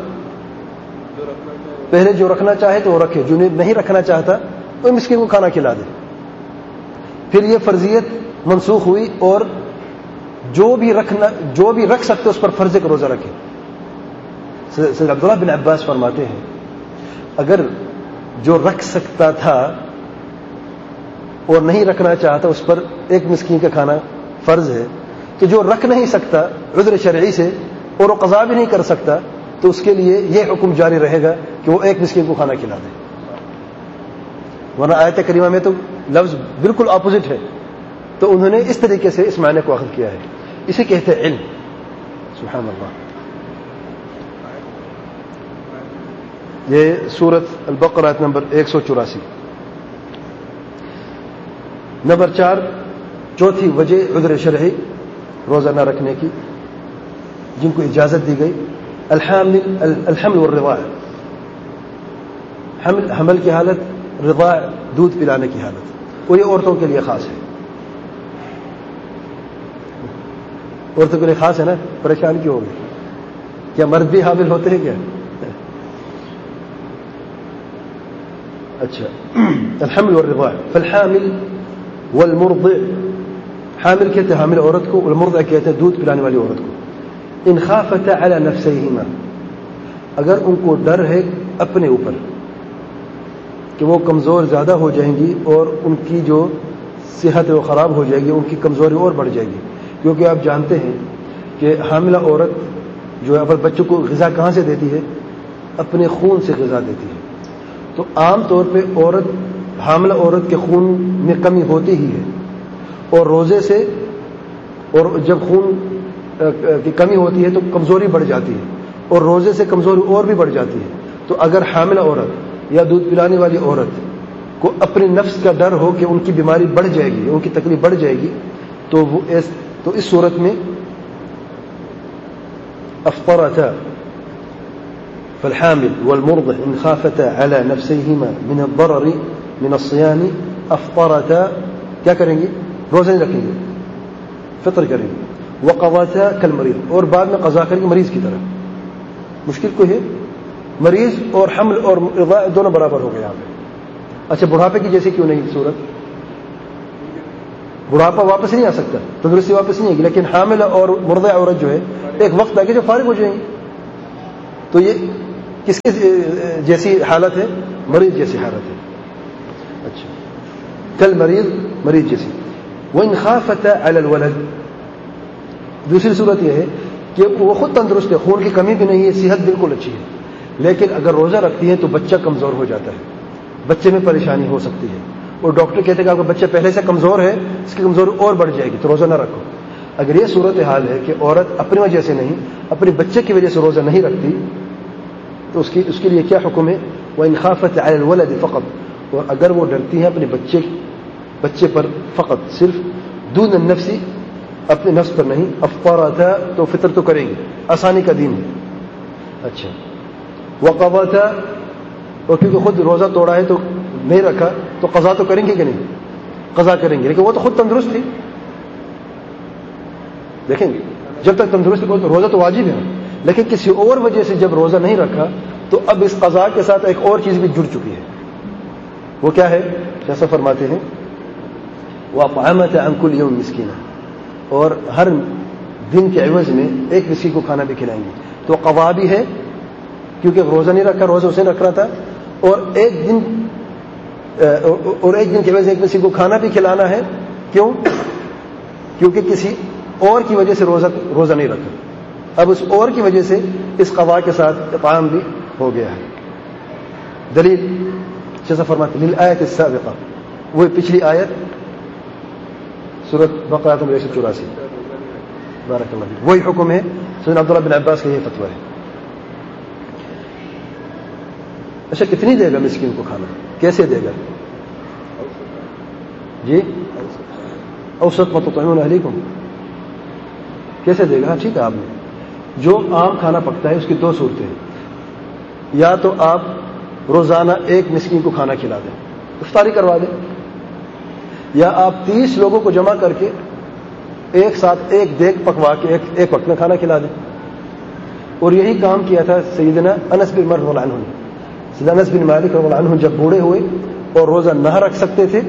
پہلے جو رکھنا چاہے تو وہ رکھے، جو نہیں رکھنا چاہتا وہ مسکین کو کھانا کھلا دے. پھر یہ فرضیت منسوخ ہوئی اور جو بھی رکھ سکتے اس پر فرض کا روزہ رکھے. سید عبداللہ بن عباس فرماتے ہیں اگر جو رکھ سکتا تھا اور نہیں رکھنا چاہتا اس پر ایک مسکین کا کھانا فرض ہے، تو جو رکھ نہیں سکتا عذر شرعی سے اور وہ قضا بھی نہیں کر سکتا تو اس کے لیے یہ حکم جاری رہے گا کہ وہ ایک مسکین کو کھانا کھلا دے. ورنہ آیت کریمہ میں تو لفظ بالکل اپوزٹ ہے. تو انہوں نے اس طریقے سے اس معنی کو اخذ کیا ہے. اسے کہتے ہیں علم. سبحان اللہ. یہ سورۃ البقرہ آیت نمبر 184. نمبر 4 چوتھی وجہ عذر شرعی روزہ نہ رکھنے کی جن کو اجازت دی گئی، الحمل والرضاع، حمل کی حالت، رضاع دودھ پلانے کی حالت، اور یہ عورتوں کے لیے خاص ہے. عورتوں کے لیے خاص ہے نا. پریشان کیوں ہوگی؟ کیا مرد بھی حامل ہوتے ہیں کیا؟ اچھا. الحمل والرضاع، فالحامل والمرضع، حامل کہتے ہیں حامل عورت کو، والمرضع کہتے ہیں دودھ پلانے والی عورت کو. ان خافتا علی نفسیہما، اگر ان کو ڈر ہے اپنے اوپر کہ وہ کمزور زیادہ ہو جائیں گی اور ان کی جو صحت ہے وہ خراب ہو جائے گی، ان کی کمزوری اور بڑھ جائے گی. کیونکہ آپ جانتے ہیں کہ حاملہ عورت جو ہے اپنے بچوں کو غذا کہاں سے دیتی ہے؟ اپنے خون سے غذا دیتی ہے. تو عام طور پہ حاملہ عورت کے خون میں کمی ہوتی ہی ہے، اور روزے سے، اور جب خون کی کمی ہوتی ہے تو کمزوری بڑھ جاتی ہے، اور روزے سے کمزوری اور بھی بڑھ جاتی ہے. تو اگر حاملہ عورت یا دودھ پلانے والی عورت کو اپنے نفس کا ڈر ہو کہ ان کی بیماری بڑھ جائے گی، ان کی تکلیف بڑھ جائے گی، تو اس صورت میں افطرتا، فالحامل والمرضع ان خافتا على نفسيهما من الضرر من الصيام افطرتا، کیا کریں گے؟ روزہ نہیں رکھیں گے، فطر کریں گے. وقضاتا كالمريض، اور بعد میں قضا کریں گے مریض کی طرح. مشکل کوئی ہے؟ مریض اور حمل اور رضاع دونوں برابر ہو گئے یہاں پہ. اچھا بڑھاپے کی جیسے کیوں نہیں صورت؟ بڑھاپا واپس نہیں آ سکتا، تندرستی واپس نہیں آئے گی، لیکن حامل اور مرضع عورت جو ہے ایک وقت آگے جو فارغ ہو جائیں گی. تو یہ کس کی جیسی حالت ہے؟ مریض جیسی حالت ہے. اچھا کل مریض جیسی. وَإِنْ خَافَتَ عَلَى الْوَلَدِ، دوسری صورت یہ ہے کہ وہ خود تندرست ہے، خون کی کمی بھی نہیں ہے، صحت بالکل اچھی ہے، لیکن اگر روزہ رکھتی ہے تو بچہ کمزور ہو جاتا ہے، بچے میں پریشانی ہو سکتی ہے، اور ڈاکٹر کہتے ہیں کہ آپ کا بچہ پہلے سے کمزور ہے، اس کی کمزوری اور بڑھ جائے گی، تو روزہ نہ رکھو. اگر یہ صورت حال ہے کہ عورت اپنی وجہ سے نہیں، اپنے بچے کی وجہ سے روزہ نہیں رکھتی، تو اس کے لیے کیا حکم ہے؟ وَإِنْ خَافَتْ عَلَى الْوَلَدِ فَقَطْ، اور اگر وہ ڈرتی ہے اپنے بچے پر فقط، صرف دون النفس، اپنے نفس پر نہیں، افطرتا، تو فطر تو کریں گے، آسانی کا دین ہے. اچھا وقضتا، اور کیونکہ خود روزہ توڑا ہے تو نہیں رکھا، تو قضا تو کریں گے کہ نہیں؟ قضا کریں گے، لیکن وہ تو خود تندرست تھی. دیکھیں گے جب تک تندرست ہو تو روزہ تو واجب ہے، لیکن کسی اور وجہ سے جب روزہ نہیں رکھا تو اب اس قضا کے ساتھ ایک اور چیز بھی جڑ چکی ہے. وہ کیا ہے؟ جیسا فرماتے ہیں وَأَطْعَمَتَ عَنْ كُلِّ يَوْمٍ مِسْكِينًا، اور ہر دن کے عوض میں ایک مسکین کو کھانا بھی کھلائیں گے. تو قضا بھی ہے کیونکہ روزہ نہیں رکھا، روزہ اسے رکھ رہا تھا، اور ایک دن کے عوض ایک مسکین کو کھانا بھی کھلانا ہے. کیوں؟ کیونکہ کسی اور کی وجہ سے روزہ نہیں رکھا، اب اس اور کی وجہ سے اس قضا کے ساتھ اطعام بھی ہو گیا ہے. دلیل جیسا فرماتے ہیں للآیت السابقہ، وہ پچھلی آیت سورۃ بقرہ 184. بارک اللہ فیک، وہی حکم ہے. سیدنا عبداللہ بن عباس کا یہ فتویٰ ہے. اچھا کتنی دے گا مسکین کو کھانا؟ کیسے دے گا؟ جی اوسط ما تطعمون اہلیکم، کیسے دے گا؟ ٹھیک ہے، آپ نے جو عام کھانا پکتا ہے اس کی دو صورتیں ہیں. یا تو آپ روزانہ ایک مسکین کو کھانا کھلا دیں، افطاری کروا دیں، یا آپ 30 لوگوں کو جمع کر کے ایک ساتھ ایک دیگ پکوا کے ایک وقت میں کھانا کھلا دیں. اور یہی کام کیا تھا سیدنا انس بن مالک رضی اللہ عنہ. سیدنا انس بن مالک رضی اللہ عنہ جب بوڑھے ہوئے اور روزہ نہ رکھ سکتے تھے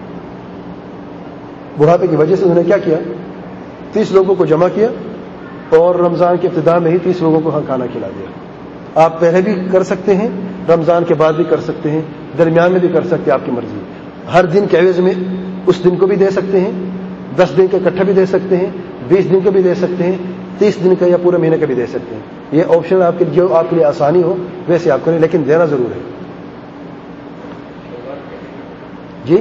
بڑھاپے کی وجہ سے، انہوں نے کیا کیا؟ 30 لوگوں کو جمع کیا اور رمضان کے ابتدا میں ہی 30 لوگوں کو کھانا کھلا دیا. آپ پہلے بھی کر سکتے ہیں، رمضان کے بعد بھی کر سکتے ہیں، درمیان میں بھی کر سکتے ہیں، آپ کی مرضی. ہر دن کے عوض میں اس دن کو بھی دے سکتے ہیں، 10 دن کا اکٹھا بھی دے سکتے ہیں، 20 دن کا بھی دے سکتے ہیں، 30 دن کا یا پورے مہینے کا بھی دے سکتے ہیں. یہ آپشن آپ کے جو آپ کے لیے آسانی ہو ویسے آپ کریں، لیکن دینا ضرور ہے. جی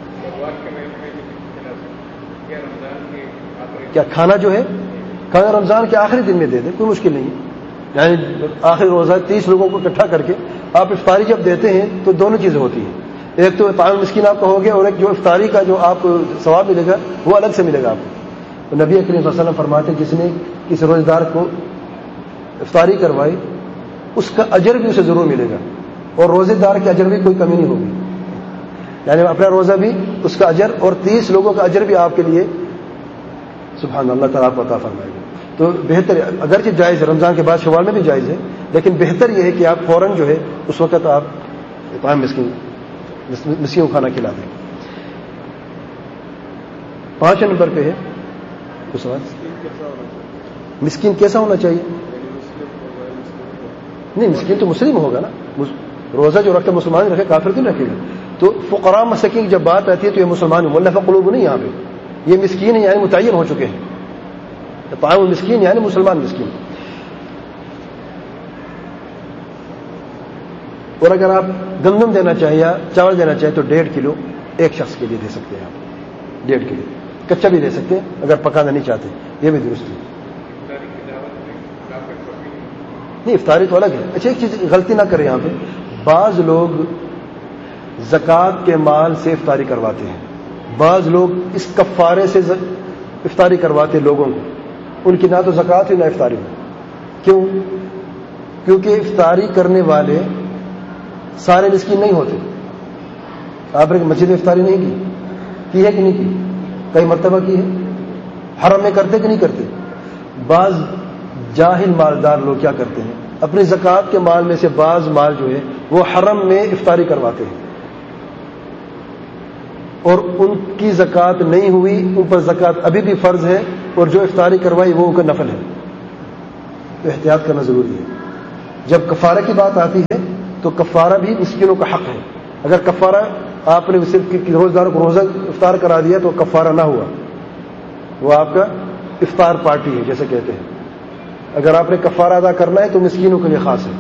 کیا کھانا جو ہے کھانا رمضان کے آخری دن میں دے دیں، کوئی مشکل نہیں ہے. یعنی آخری روزہ 30 لوگوں کو اکٹھا کر کے آپ افطاری جب دیتے ہیں تو دونوں چیزیں ہوتی ہیں. ایک تو اطعام مسکین آپ کا ہو گیا، اور ایک جو افطاری کا جو آپ کو ثواب ملے گا وہ الگ سے ملے گا آپ کو. تو نبی کریم صلی اللہ علیہ وسلم فرماتے ہیں جس نے کسی روزہ دار کو افطاری کروائی اس کا اجر بھی اسے ضرور ملے گا، اور روزے دار کے اجر بھی کوئی کمی نہیں ہوگی. یعنی اپنا روزہ بھی اس کا اجر اور 30 لوگوں کا اجر بھی آپ کے لیے سبحان اللہ تعالیٰ کو عطا فرمائے گا. تو بہتر، اگرچہ جائز ہے رمضان کے بعد شوال میں بھی جائز ہے، لیکن بہتر یہ ہے کہ آپ فوراً جو ہے اس وقت آپ اطعام مسکین کو کھانا کھلا دیں. 5 نمبر پہ ہے تو سوال مسکین کیسا ہونا چاہیے؟ نہیں، مسکین تو مسلم ہوگا نا. روزہ جو رکھتا مسلمان رکھے، کافر کیوں رکھے گا؟ تو فقراء مساکین کی جب بات آتی ہے تو یہ مسلمان مؤلفہ قلوب نہیں، یہاں پہ یہ مسکین ہے یعنی متعین ہو چکے ہیں. طعام مسکین یعنی مسلمان مسکین. اور اگر آپ گندم دینا چاہیے یا چاول دینا چاہیے تو 1.5 کلو ایک شخص کے لیے دے سکتے ہیں. آپ 1.5 کلو کچا بھی دے سکتے ہیں اگر پکانا نہیں چاہتے، یہ بھی درست ہے. نہیں، افطاری تو الگ ہے. اچھا ایک چیز غلطی نہ کریں یہاں پہ، بعض لوگ زکوٰۃ کے مال سے افطاری کرواتے ہیں، بعض لوگ اس کفارے سے افطاری کرواتے لوگوں کو، ان کی نہ تو زکوٰۃ ہو نہ افطاری ہو. کیوں؟ کیونکہ افطاری کرنے والے سارے مسکین نہیں ہوتے. آپ نے مسجد میں افطاری نہیں کی ہے کہ نہیں کی؟ کئی مرتبہ کی ہے. حرم میں کرتے کہ نہیں کرتے؟ بعض جاہل مالدار لوگ کیا کرتے ہیں، اپنی زکوٰۃ کے مال میں سے بعض مال جو ہے وہ حرم میں افطاری کرواتے ہیں، اور ان کی زکوٰۃ نہیں ہوئی، ان پر زکوٰۃ ابھی بھی فرض ہے، اور جو افطاری کروائی وہ ان کا نفل ہے. تو احتیاط کرنا ضروری ہے. جب کفارہ کی بات آتی ہے تو کفارہ بھی مسکینوں کا حق ہے. اگر کفارہ آپ نے صرف روزداروں کو روزہ افطار کرا دیا تو کفارہ نہ ہوا, وہ آپ کا افطار پارٹی ہے جیسے کہتے ہیں. اگر آپ نے کفارہ ادا کرنا ہے تو مسکینوں کے لیے خاص ہے.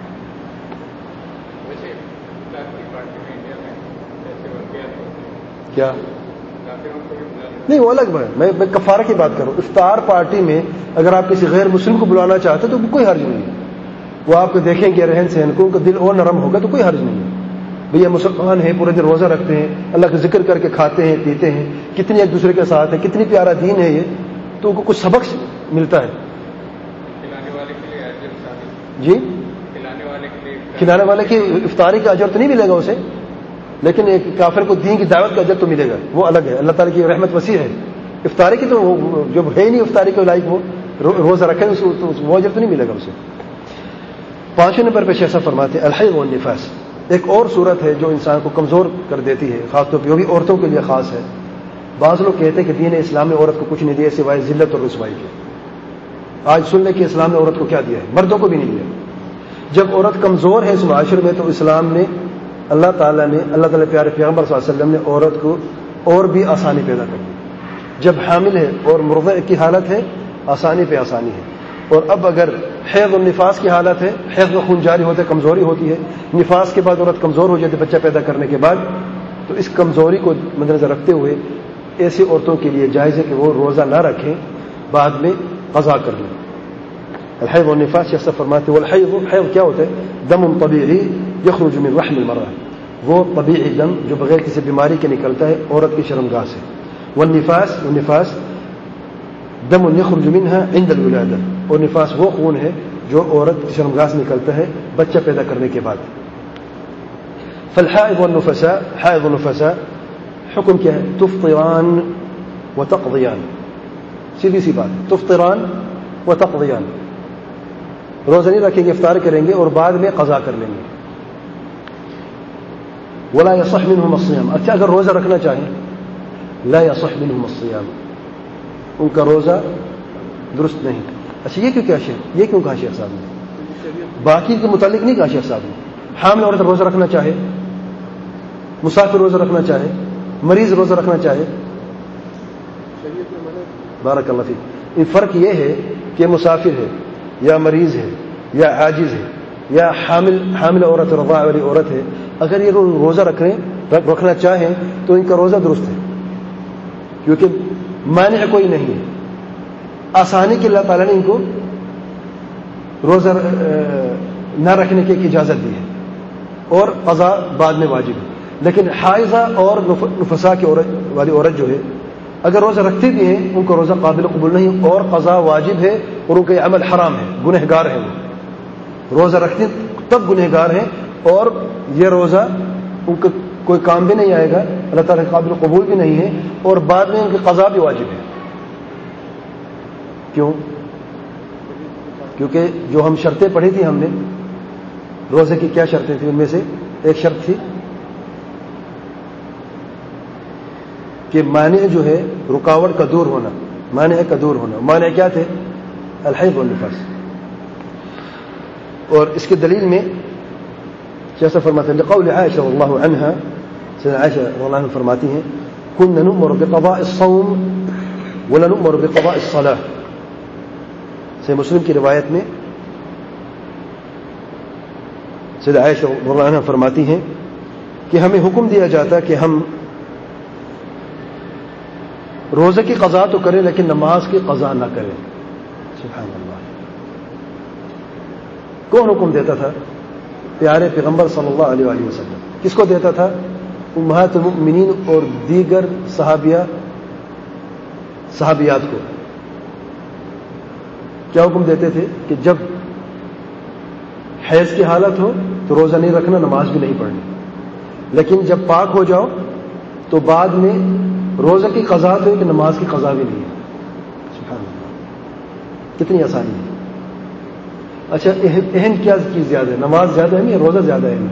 کیا نہیں, وہ الگ ہے. میں کفارہ کی بات کر رہا ہوں. افطار پارٹی میں اگر آپ کسی غیر مسلم کو بلانا چاہتے تو کوئی حرج نہیں ہے. وہ آپ کو دیکھیں گے رہن سہن کو, ان کا دل اور نرم ہوگا تو کوئی حرج نہیں ہے. بھیا مسلمان ہیں, پورے دن روزہ رکھتے ہیں, اللہ کا ذکر کر کے کھاتے ہیں پیتے ہیں, کتنی ایک دوسرے کے ساتھ ہے, کتنی پیارا دین ہے یہ, تو ان کو کچھ سبق ملتا ہے. جی, کھلانے والے کی افطاری کا اجر تو نہیں ملے گا اسے, لیکن ایک کافر کو دین کی دعوت کا اجر تو ملے گا, وہ الگ ہے. اللہ تعالیٰ کی رحمت وسیع ہے. افطاری کی تو جو ہے نہیں افطاری کے لائق وہ روزہ رکھے وہ اجر تو نہیں ملے گا اسے. 5 نمبر پہ شیخ صاحب فرماتے ہیں الحیض والنفاس. ایک اور صورت ہے جو انسان کو کمزور کر دیتی ہے, خاص طور پہ وہ بھی عورتوں کے لیے خاص ہے. بعض لوگ کہتے ہیں کہ دین اسلام نے عورت کو کچھ نہیں دیا سوائے ذلت اور رسوائی کے. آج سن لیں کہ اسلام نے عورت کو کیا دیا ہے, مردوں کو بھی نہیں دیا. جب عورت کمزور ہے اس معاشرے میں تو اسلام نے اللہ تعالیٰ پیارے پیغمبر صلی اللہ علیہ وسلم نے عورت کو اور بھی آسانی پیدا کر دی. جب حامل ہے اور مرضع کی حالت ہے آسانی پہ آسانی ہے. اور اب اگر حیض اور نفاس کی حالت ہے, حیض میں خون جاری ہوتا ہے, کمزوری ہوتی ہے, نفاس کے بعد عورت کمزور ہو جاتی ہے بچہ پیدا کرنے کے بعد, تو اس کمزوری کو مد نظر رکھتے ہوئے ایسی عورتوں کے لیے جائز ہے کہ وہ روزہ نہ رکھیں, بعد میں قضا کر لیں. الحیض والنفاس جیسا فرماتے ہیں. والحیض کیا ہوتا ہے؟ دم طبیعی یخرج من رحم المرأة, وہ طبیعی دم جو بغیر کسی بیماری کے نکلتا ہے عورت کی شرمگاہ سے. والنفاس دم یخرج منها عند الولادة, اور نفاس وہ خون ہے جو عورت کی شرمگاہ سے نکلتا ہے بچہ پیدا کرنے کے بعد. فالحائض والنفساء, حائض والنفساء حکم کیا ہے؟ تفطران وتقضیان. سیدھی سی بات, تفطران وتقضیان, روزہ نہیں رکھیں گے, افطار کریں گے اور بعد میں قضا کر لیں گے. ولا يصح منهم الصيام. اچھا اگر روزہ رکھنا چاہیں, لا يصح منهم الصيام, ان کا روزہ درست نہیں. اچھا یہ کیوں کہا شیخ صاحب نے؟ باقی کے متعلق نہیں کہا شیخ صاحب نے. حامل عورت روزہ رکھنا چاہے, مسافر روزہ رکھنا چاہے, مریض روزہ رکھنا چاہے, بارک اللہ فیک. فرق یہ ہے کہ مسافر ہے یا مریض ہے یا عاجز ہے یا حامل عورت رضاع والی عورت ہے, اگر یہ روزہ رکھنا چاہیں تو ان کا روزہ درست ہے, کیونکہ مانع کوئی نہیں ہے. آسانی کے اللہ تعالیٰ نے ان کو روزہ نہ رکھنے کی اجازت دی ہے اور قضا بعد میں واجب ہے. لیکن حائضہ اور نفساء کی والی عورت جو ہے اگر روزہ رکھتی بھی ہیں ان کا روزہ قابل قبول نہیں اور قضا واجب ہے اور ان کا یہ عمل حرام ہے, گنہگار ہیں. وہ روزہ رکھتی تب گنہگار ہیں اور یہ روزہ ان کا کوئی کام بھی نہیں آئے گا, اللہ تعالیٰ کے قابل قبول بھی نہیں ہے اور بعد میں ان کی قضا بھی واجب ہے. کیوں؟ کیونکہ جو ہم شرطیں پڑھی تھی ہم نے روزے کی, کیا شرطیں تھیں؟ ان میں سے ایک شرط تھی کہ مانع جو ہے رکاوٹ کا دور ہونا, مانع کا دور ہونا. مانع کیا تھے؟ الحیض والنفاس. اور اس کی دلیل میں جیسا فرماتے ہیں لقول عائشہ رضی اللہ عنہا, سیدہ عائشہ رضی اللہ عنہ فرماتی ہیں كنا نؤمر بقضاء الصوم ولا نؤمر بقضاء الصلاة. صحیح مسلم کی روایت میں سیدہ عائشہ رضی اللہ عنہ فرماتی ہیں کہ ہمیں حکم دیا جاتا کہ ہم روزے کی قضا تو کریں لیکن نماز کی قضا نہ کریں. سبحان اللہ. کون حکم دیتا تھا؟ پیارے پیغمبر صلی اللہ علیہ وآلہ وسلم. کس کو دیتا تھا؟ امہات المؤمنین اور دیگر صحابیات کو. کیا حکم دیتے تھے کہ جب حیض کی حالت ہو تو روزہ نہیں رکھنا, نماز بھی نہیں پڑھنی, لیکن جب پاک ہو جاؤ تو بعد میں روزہ کی قضا تو ہے کہ نماز کی قضا بھی نہیں ہے. سبحان اللہ, کتنی آسانی ہے. اچھا اہم کیا چیز زیادہ ہے, نماز زیادہ اہم یا روزہ زیادہ اہم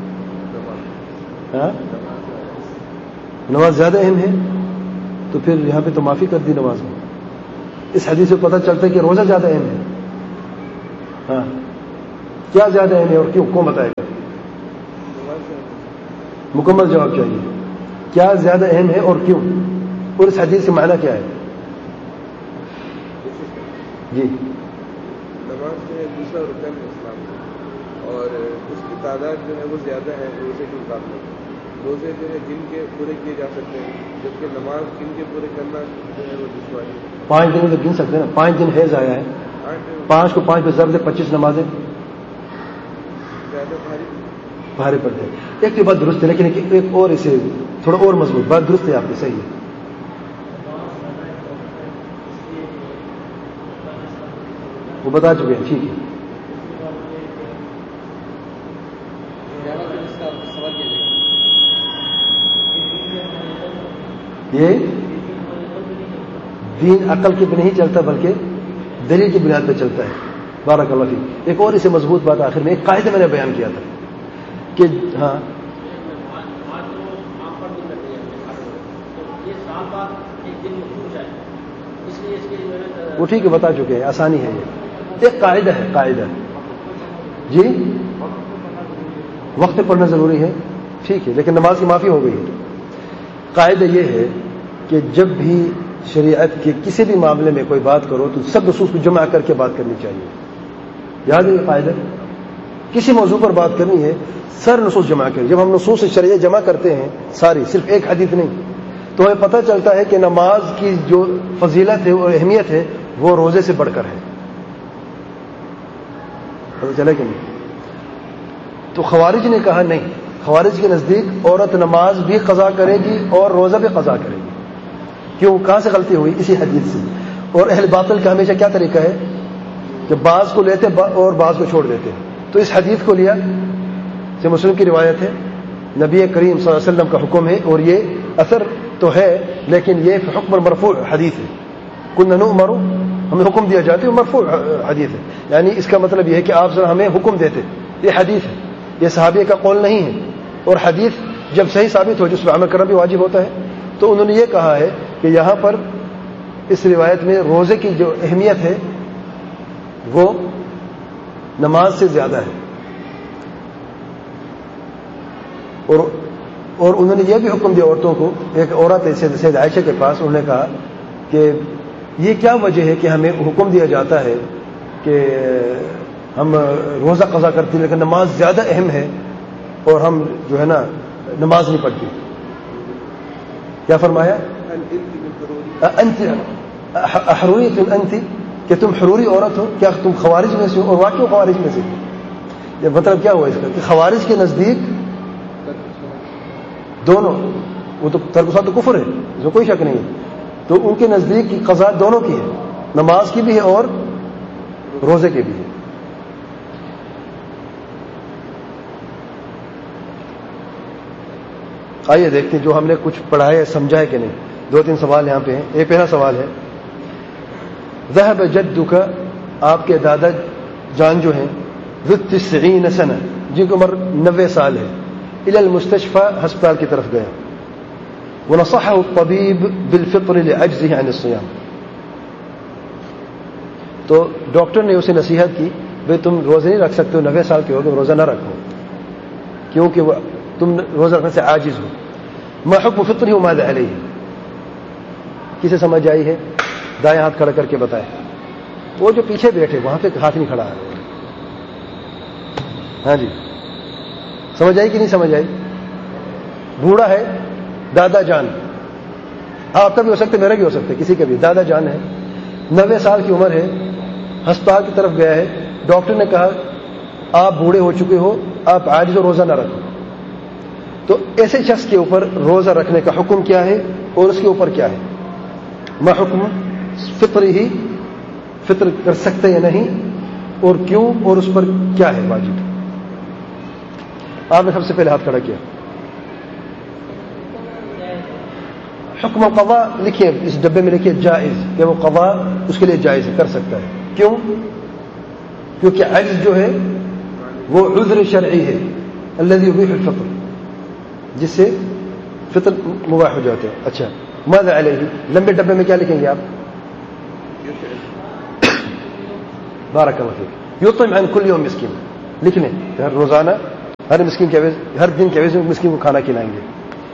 ہے؟ نماز زیادہ اہم ہے تو پھر یہاں پہ تو معافی کر دی نماز میں. اس حدیث سے پتہ چلتا ہے کہ روزہ زیادہ اہم ہے. ہاں کیا زیادہ اہم ہے اور کیوں؟ کون بتائے گا؟ مکمل جواب چاہیے. کیا زیادہ اہم ہے اور کیوں؟ اور اس حدیث سے معنی کیا ہے؟ جی. نماز جو ہے دوسرا رکن ہے اسلام کا، اور اس کی تعداد جو ہے وہ زیادہ ہے روزے کے مقابلے. روزے جو ہے گن کے پورے کیے جا سکتے ہیں، جبکہ نماز گن کے پورے کرنا جو ہے وہ دشواری ہے. 5 دن تو گن سکتے ہیں نا. 5 دن حیض آیا ہے، 5 کو 5 پہ ضرب دے 25 نمازیں زیادہ بھاری پڑتے ہیں. ایک تو بات درست ہے، لیکن ایک اور اسے تھوڑا اور مضبوط بات درست ہے آپ کی، صحیح ہے. وہ بتا چکے ہیں، ٹھیک ہے. یہ دین عقل کی پہ نہیں چلتا بلکہ دلیل کی بنیاد پہ چلتا ہے. بارک اللہ فیک. ایک اور اسے مضبوط بات آخر میں، ایک قاعدہ میں نے بیان کیا تھا کہ ہاں وہ ٹھیک ہے بتا چکے ہیں، آسانی ہے. یہ ایک قاعدہ ہے، قاعدہ جی وقت پڑھنا ضروری ہے، ٹھیک ہے، لیکن نماز کی معافی ہو گئی ہے. قاعدہ یہ ہے کہ جب بھی شریعت کے کسی بھی معاملے میں کوئی بات کرو تو سب نصوص کو جمع کر کے بات کرنی چاہیے. یاد ہے یہ قاعدہ؟ کسی موضوع پر بات کرنی ہے سر نصوص جمع کریں. جب ہم نصوص شرعیہ جمع کرتے ہیں ساری، صرف ایک حدیث نہیں، تو ہمیں پتہ چلتا ہے کہ نماز کی جو فضیلت ہے اور اہمیت ہے وہ روزے سے بڑھ کر ہے. پتہ چلے کہ نہیں؟ تو خوارج نے کہا نہیں، خوارج کے نزدیک عورت نماز بھی قضا کرے گی اور روزہ بھی قضا کرے گی. کیوں؟ کہاں سے غلطی ہوئی؟ اسی حدیث سے. اور اہل باطل کا ہمیشہ کیا طریقہ ہے کہ بعض کو لیتے اور بعض کو چھوڑ دیتے. تو اس حدیث کو لیا، سے مسلم کی روایت ہے، نبی کریم صلی اللہ علیہ وسلم کا حکم ہے، اور یہ اثر تو ہے لیکن یہ حکم مرفوع حدیث ہے. کنا نؤمر، ہمیں حکم دیا جاتا ہے، مرفوع حدیث ہے. یعنی اس کا مطلب یہ ہے کہ آپ ہمیں حکم دیتے. یہ حدیث ہے، یہ صحابیہ کا قول نہیں ہے. اور حدیث جب صحیح ثابت ہو جس پر عمل کرنا بھی واجب ہوتا ہے. تو انہوں نے یہ کہا ہے کہ یہاں پر اس روایت میں روزے کی جو اہمیت ہے وہ نماز سے زیادہ ہے. اور انہوں نے یہ بھی حکم دیا عورتوں کو. ایک عورت سید عائشہ کے پاس، انہوں نے کہا کہ یہ کیا وجہ ہے کہ ہمیں حکم دیا جاتا ہے کہ ہم روزہ قضا کرتے ہیں لیکن نماز زیادہ اہم ہے اور ہم جو ہے نا نماز نہیں پڑھتے. کیا فرمایا؟ انت حروریت انت، کہ تم حروری عورت ہو، کیا تم خوارج میں سے ہو؟ اور واقعی خوارج میں سے. یہ مطلب کیا ہوا اس کا کہ خوارج کے نزدیک دونوں، وہ تو ترک صلاۃ تو کفر ہے، اس میں کوئی شک نہیں ہے. تو ان کے نزدیک کی قضا دونوں کی ہے، نماز کی بھی ہے اور روزے کی بھی ہے. آئیے دیکھتے ہیں جو ہم نے کچھ پڑھا ہے سمجھا ہے کہ نہیں. 2-3 سوال یہاں پہ ہیں. ایک پہلا سوال ہے، ذهب جدک، آپ کے دادا جان جو ہیں، ذو 90 سنہ، جن کی عمر 90 سال ہے، الى المستشفى، ہسپتال کی طرف گئے، ونصحه الطبيب بالفطر لعجزه عن الصيام. تو ڈاکٹر نے اسے نصیحت کی، بھئی تم روزے نہیں رکھ سکتے ہو، 90 سال کے ہو گئے، روزہ نہ رکھو کیونکہ تم روزہ رکھنے سے عاجز ہو. ما حکم فطره وماذا علیہ؟ کسے سمجھ آئی ہے؟ دائیں ہاتھ کھڑا کر کے بتائے. وہ جو پیچھے بیٹھے وہاں پہ ہاتھ نہیں کھڑا ہے. ہاں جی، سمجھ آئی کہ نہیں سمجھ آئی؟ بوڑھا ہے، دادا جان، آپ کا بھی ہو سکتا ہے، میرا بھی ہو سکتا ہے، کسی کا بھی. دادا جان ہے، 90 سال کی عمر ہے، ہسپتال کی طرف گیا ہے، ڈاکٹر نے کہا آپ بوڑھے ہو چکے ہو، آپ عاجز ہو، روزہ نہ رکھو. تو ایسے شخص کے اوپر روزہ رکھنے کا حکم کیا ہے اور اس کے اوپر کیا ہے؟ ما حکم فطری ہی، فطر کر سکتے یا نہیں، اور کیوں، اور اس پر کیا ہے واجب؟ آپ نے سب سے پہلے ہاتھ کھڑا کیا. حکم قضا لکھیے، اس ڈبے میں لکھیے جائز، کہ وہ قضا اس کے لیے جائز ہے، کر سکتا ہے. کیوں؟ کیونکہ عجز جو ہے وہ عذر شرعی ہے، الذي يبيح الفطر، جس سے فطر مباح ہو جاتے ہیں. اچھا، ماذا علیہ؟ لمبے ڈبے میں کیا لکھیں گے آپ؟ بارک اللہ فیک. یطعم عن كل يوم مسکین، لکھ لیں ہر روزانہ ہر مسکین کے ہر دن کے عوض میں مسکین کو کھانا کھلائیں گے.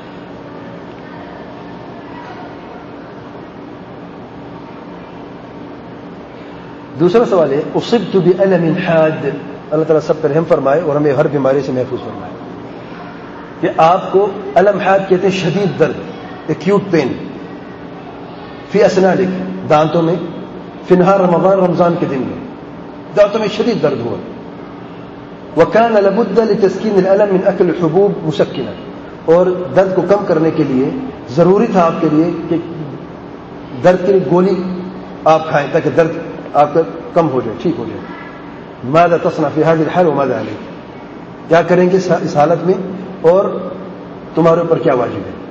دوسرا سوال ہے اصبت بألم حاد، اللہ تعالیٰ سب پر رحم فرمائے اور ہمیں ہر بیماری سے محفوظ فرمائے. کہ آپ کو علم حاد کہتے ہیں شدید درد، ایکیوٹ پین، فی اسنانک دانتوں میں، فی نہار رمضان رمضان کے دن میں دانتوں میں شدید درد ہوا. وکان لابد لتسکین الالم من اکل الحبوب مسکنہ، اور درد کو کم کرنے کے لیے ضروری تھا آپ کے لیے کہ درد کے لیے گولی آپ کھائیں تاکہ درد آپ کا کم ہو جائے، ٹھیک ہو جائے. ماذا تصنع فی هذه الحال وماذا علیک، کیا کریں گے اس حالت میں اور تمہارے اوپر کیا واجب ہے.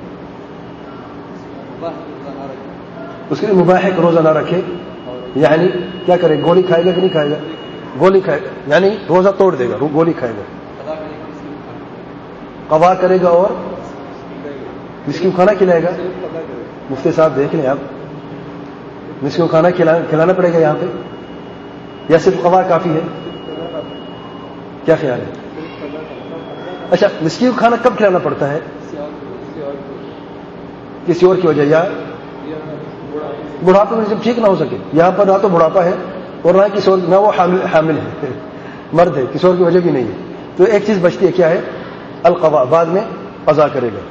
اس کے لیے مباح ہے کہ روزہ نہ رکھے، یعنی کیا کرے، گولی کھائے گا کہ نہیں کھائے گا، گولی کھائے گا یعنی روزہ توڑ دے گا، گولی کھائے گا، قضا کرے گا اور مسکین کو کھانا کھلائے گا. مفتی صاحب دیکھ لیں آپ، مسکین کو کھانا کھلانا پڑے گا یہاں پہ یا صرف قضا کافی ہے؟ کیا خیال ہے؟ اچھا مسکین کو کھانا کب کھلانا پڑتا ہے؟ کسی اور کی وجہ، یا بڑھاپے میں جب ٹھیک نہ ہو سکے. یہاں پر نہ تو بڑھاپا ہے اور نہ کسی اور، نہ وہ حامل ہے، مرد ہے، کسی اور کی وجہ بھی نہیں ہے. تو ایک چیز بچتی ہے، کیا ہے؟ القضاء، بعد میں قضا کرے گا.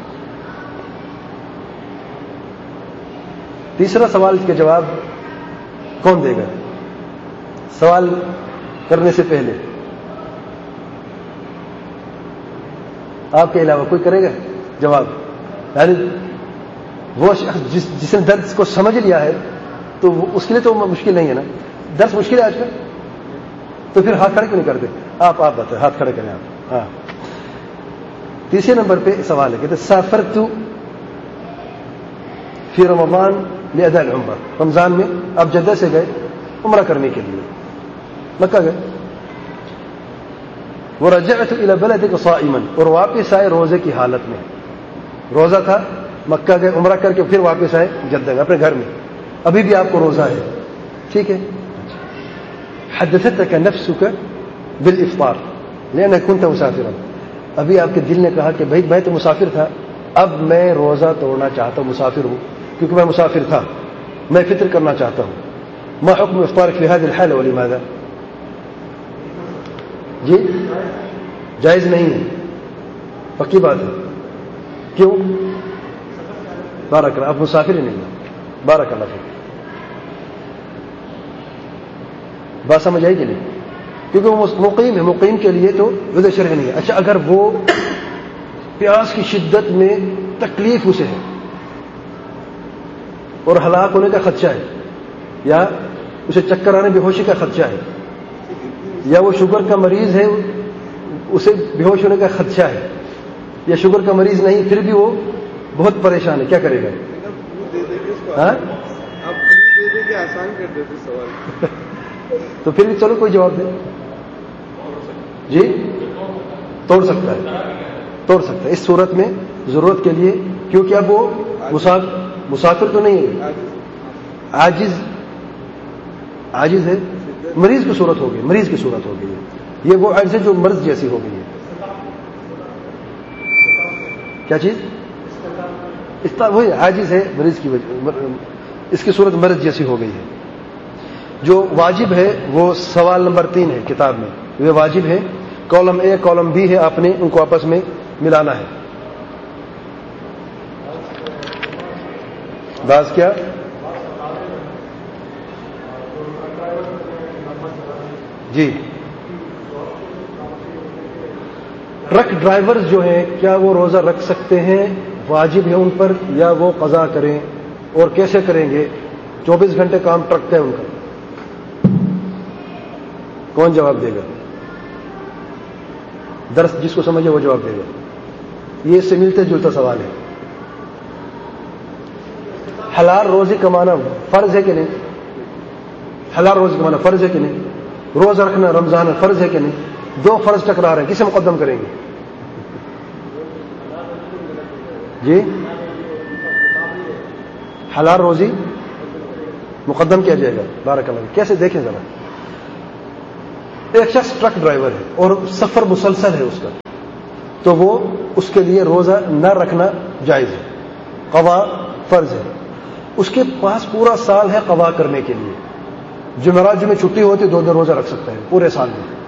تیسرا سوال کے جواب کون دے گا؟ سوال کرنے سے پہلے آپ کے علاوہ کوئی کرے گا جواب؟ یعنی وہ شخص جس نے درد کو سمجھ لیا ہے تو اس کے لیے تو مشکل نہیں ہے نا. درس مشکل ہے آج کل، تو پھر ہاتھ کھڑے کیوں نہیں کرتے؟ آپ بتائیں، ہاتھ کھڑے کریں آپ. ہاں تیسرے نمبر پہ سوال ہے، کہتے سافرت فی رمضان لأداء العمرہ، رمضان میں آپ جدہ سے گئے عمرہ کرنے کے لیے، مکہ گئے. ورجعت الى بلدک صائما، اور واپس آئے روزے کی حالت میں، روزہ تھا، مکہ گئے عمرہ کر کے پھر واپس آئے جدہ اپنے گھر میں، ابھی بھی آپ کو روزہ ہے، ٹھیک ہے. حدثتك نفسك بالافطار لانك كنت مسافرا، ابھی آپ کے دل نے کہا کہ بھائی میں تو مسافر تھا، اب میں روزہ توڑنا چاہتا ہوں، مسافر ہوں کیونکہ میں مسافر تھا، میں فطر کرنا چاہتا ہوں. ما حکم افطارك في هذه الحالة ولماذا؟ جی جائز نہیں ہے، پکی بات ہے. کیوں؟ بارک اللہ، اب مسافر ہی نہیں ہے. بارک اللہ فیک، بات سمجھ آئی کہ نہیں؟ کیونکہ وہ مقیم ہے، مقیم کے لیے تو عذر شرعی نہیں ہے. اچھا اگر وہ پیاس کی شدت میں تکلیف اسے ہے اور ہلاک ہونے کا خدشہ ہے، یا اسے چکر آنے بے ہوشی کا خدشہ ہے، یا وہ شوگر کا مریض ہے اسے بے ہوش ہونے کا خدشہ ہے، یا شوگر کا مریض نہیں پھر بھی وہ بہت پریشان ہے، کیا کرے گا؟ ہاں آسان کر دیتے سوال. تو پھر بھی چلو کوئی جواب دے. جی توڑ سکتا ہے اس صورت میں ضرورت کے لیے، کیونکہ اب وہ مسافر تو نہیں ہے، عاجز ہے، مریض کی صورت ہو گئی ہے. یہ وہ عجز ہے جو مرض جیسی ہو گئی ہے. کیا چیز؟ وہی عاجز ہے، مریض کی وجہ، اس کی صورت مرض جیسی ہو گئی ہے. جو واجب ہے وہ سوال نمبر 3 ہے کتاب میں، یہ واجب ہے. کالم اے کالم بی ہے، آپ نے ان کو آپس میں ملانا ہے. بعض کیا؟ جی ٹرک ڈرائیورز جو ہیں کیا وہ روزہ رکھ سکتے ہیں؟ واجب ہے ان پر یا وہ قضا کریں؟ اور کیسے کریں گے؟ 24 گھنٹے کام ٹرک کا ہے ان کا. کون جواب دے گا؟ درس جس کو سمجھے وہ جواب دے گا. یہ اس سے ملتے جلتا سوال ہے. حلال روزی کمانا فرض ہے کہ نہیں؟ حلال روزی کمانا فرض ہے کہ نہیں؟ روزہ رکھنا رمضان فرض ہے کہ نہیں؟ 2 فرض ٹکرا رہے ہیں، کسے مقدم کریں گے؟ جی حلال روزی مقدم کیا جائے گا. بارک اللہ. کیسے دیکھیں ذرا، ایک شخص ٹرک ڈرائیور ہے اور سفر مسلسل ہے اس کا، تو وہ اس کے لیے روزہ نہ رکھنا جائز ہے، قضا فرض ہے. اس کے پاس پورا سال ہے قضا کرنے کے لیے. جمعرات میں چھٹی ہوتی 2 دن روزہ رکھ سکتا ہے پورے سال میں.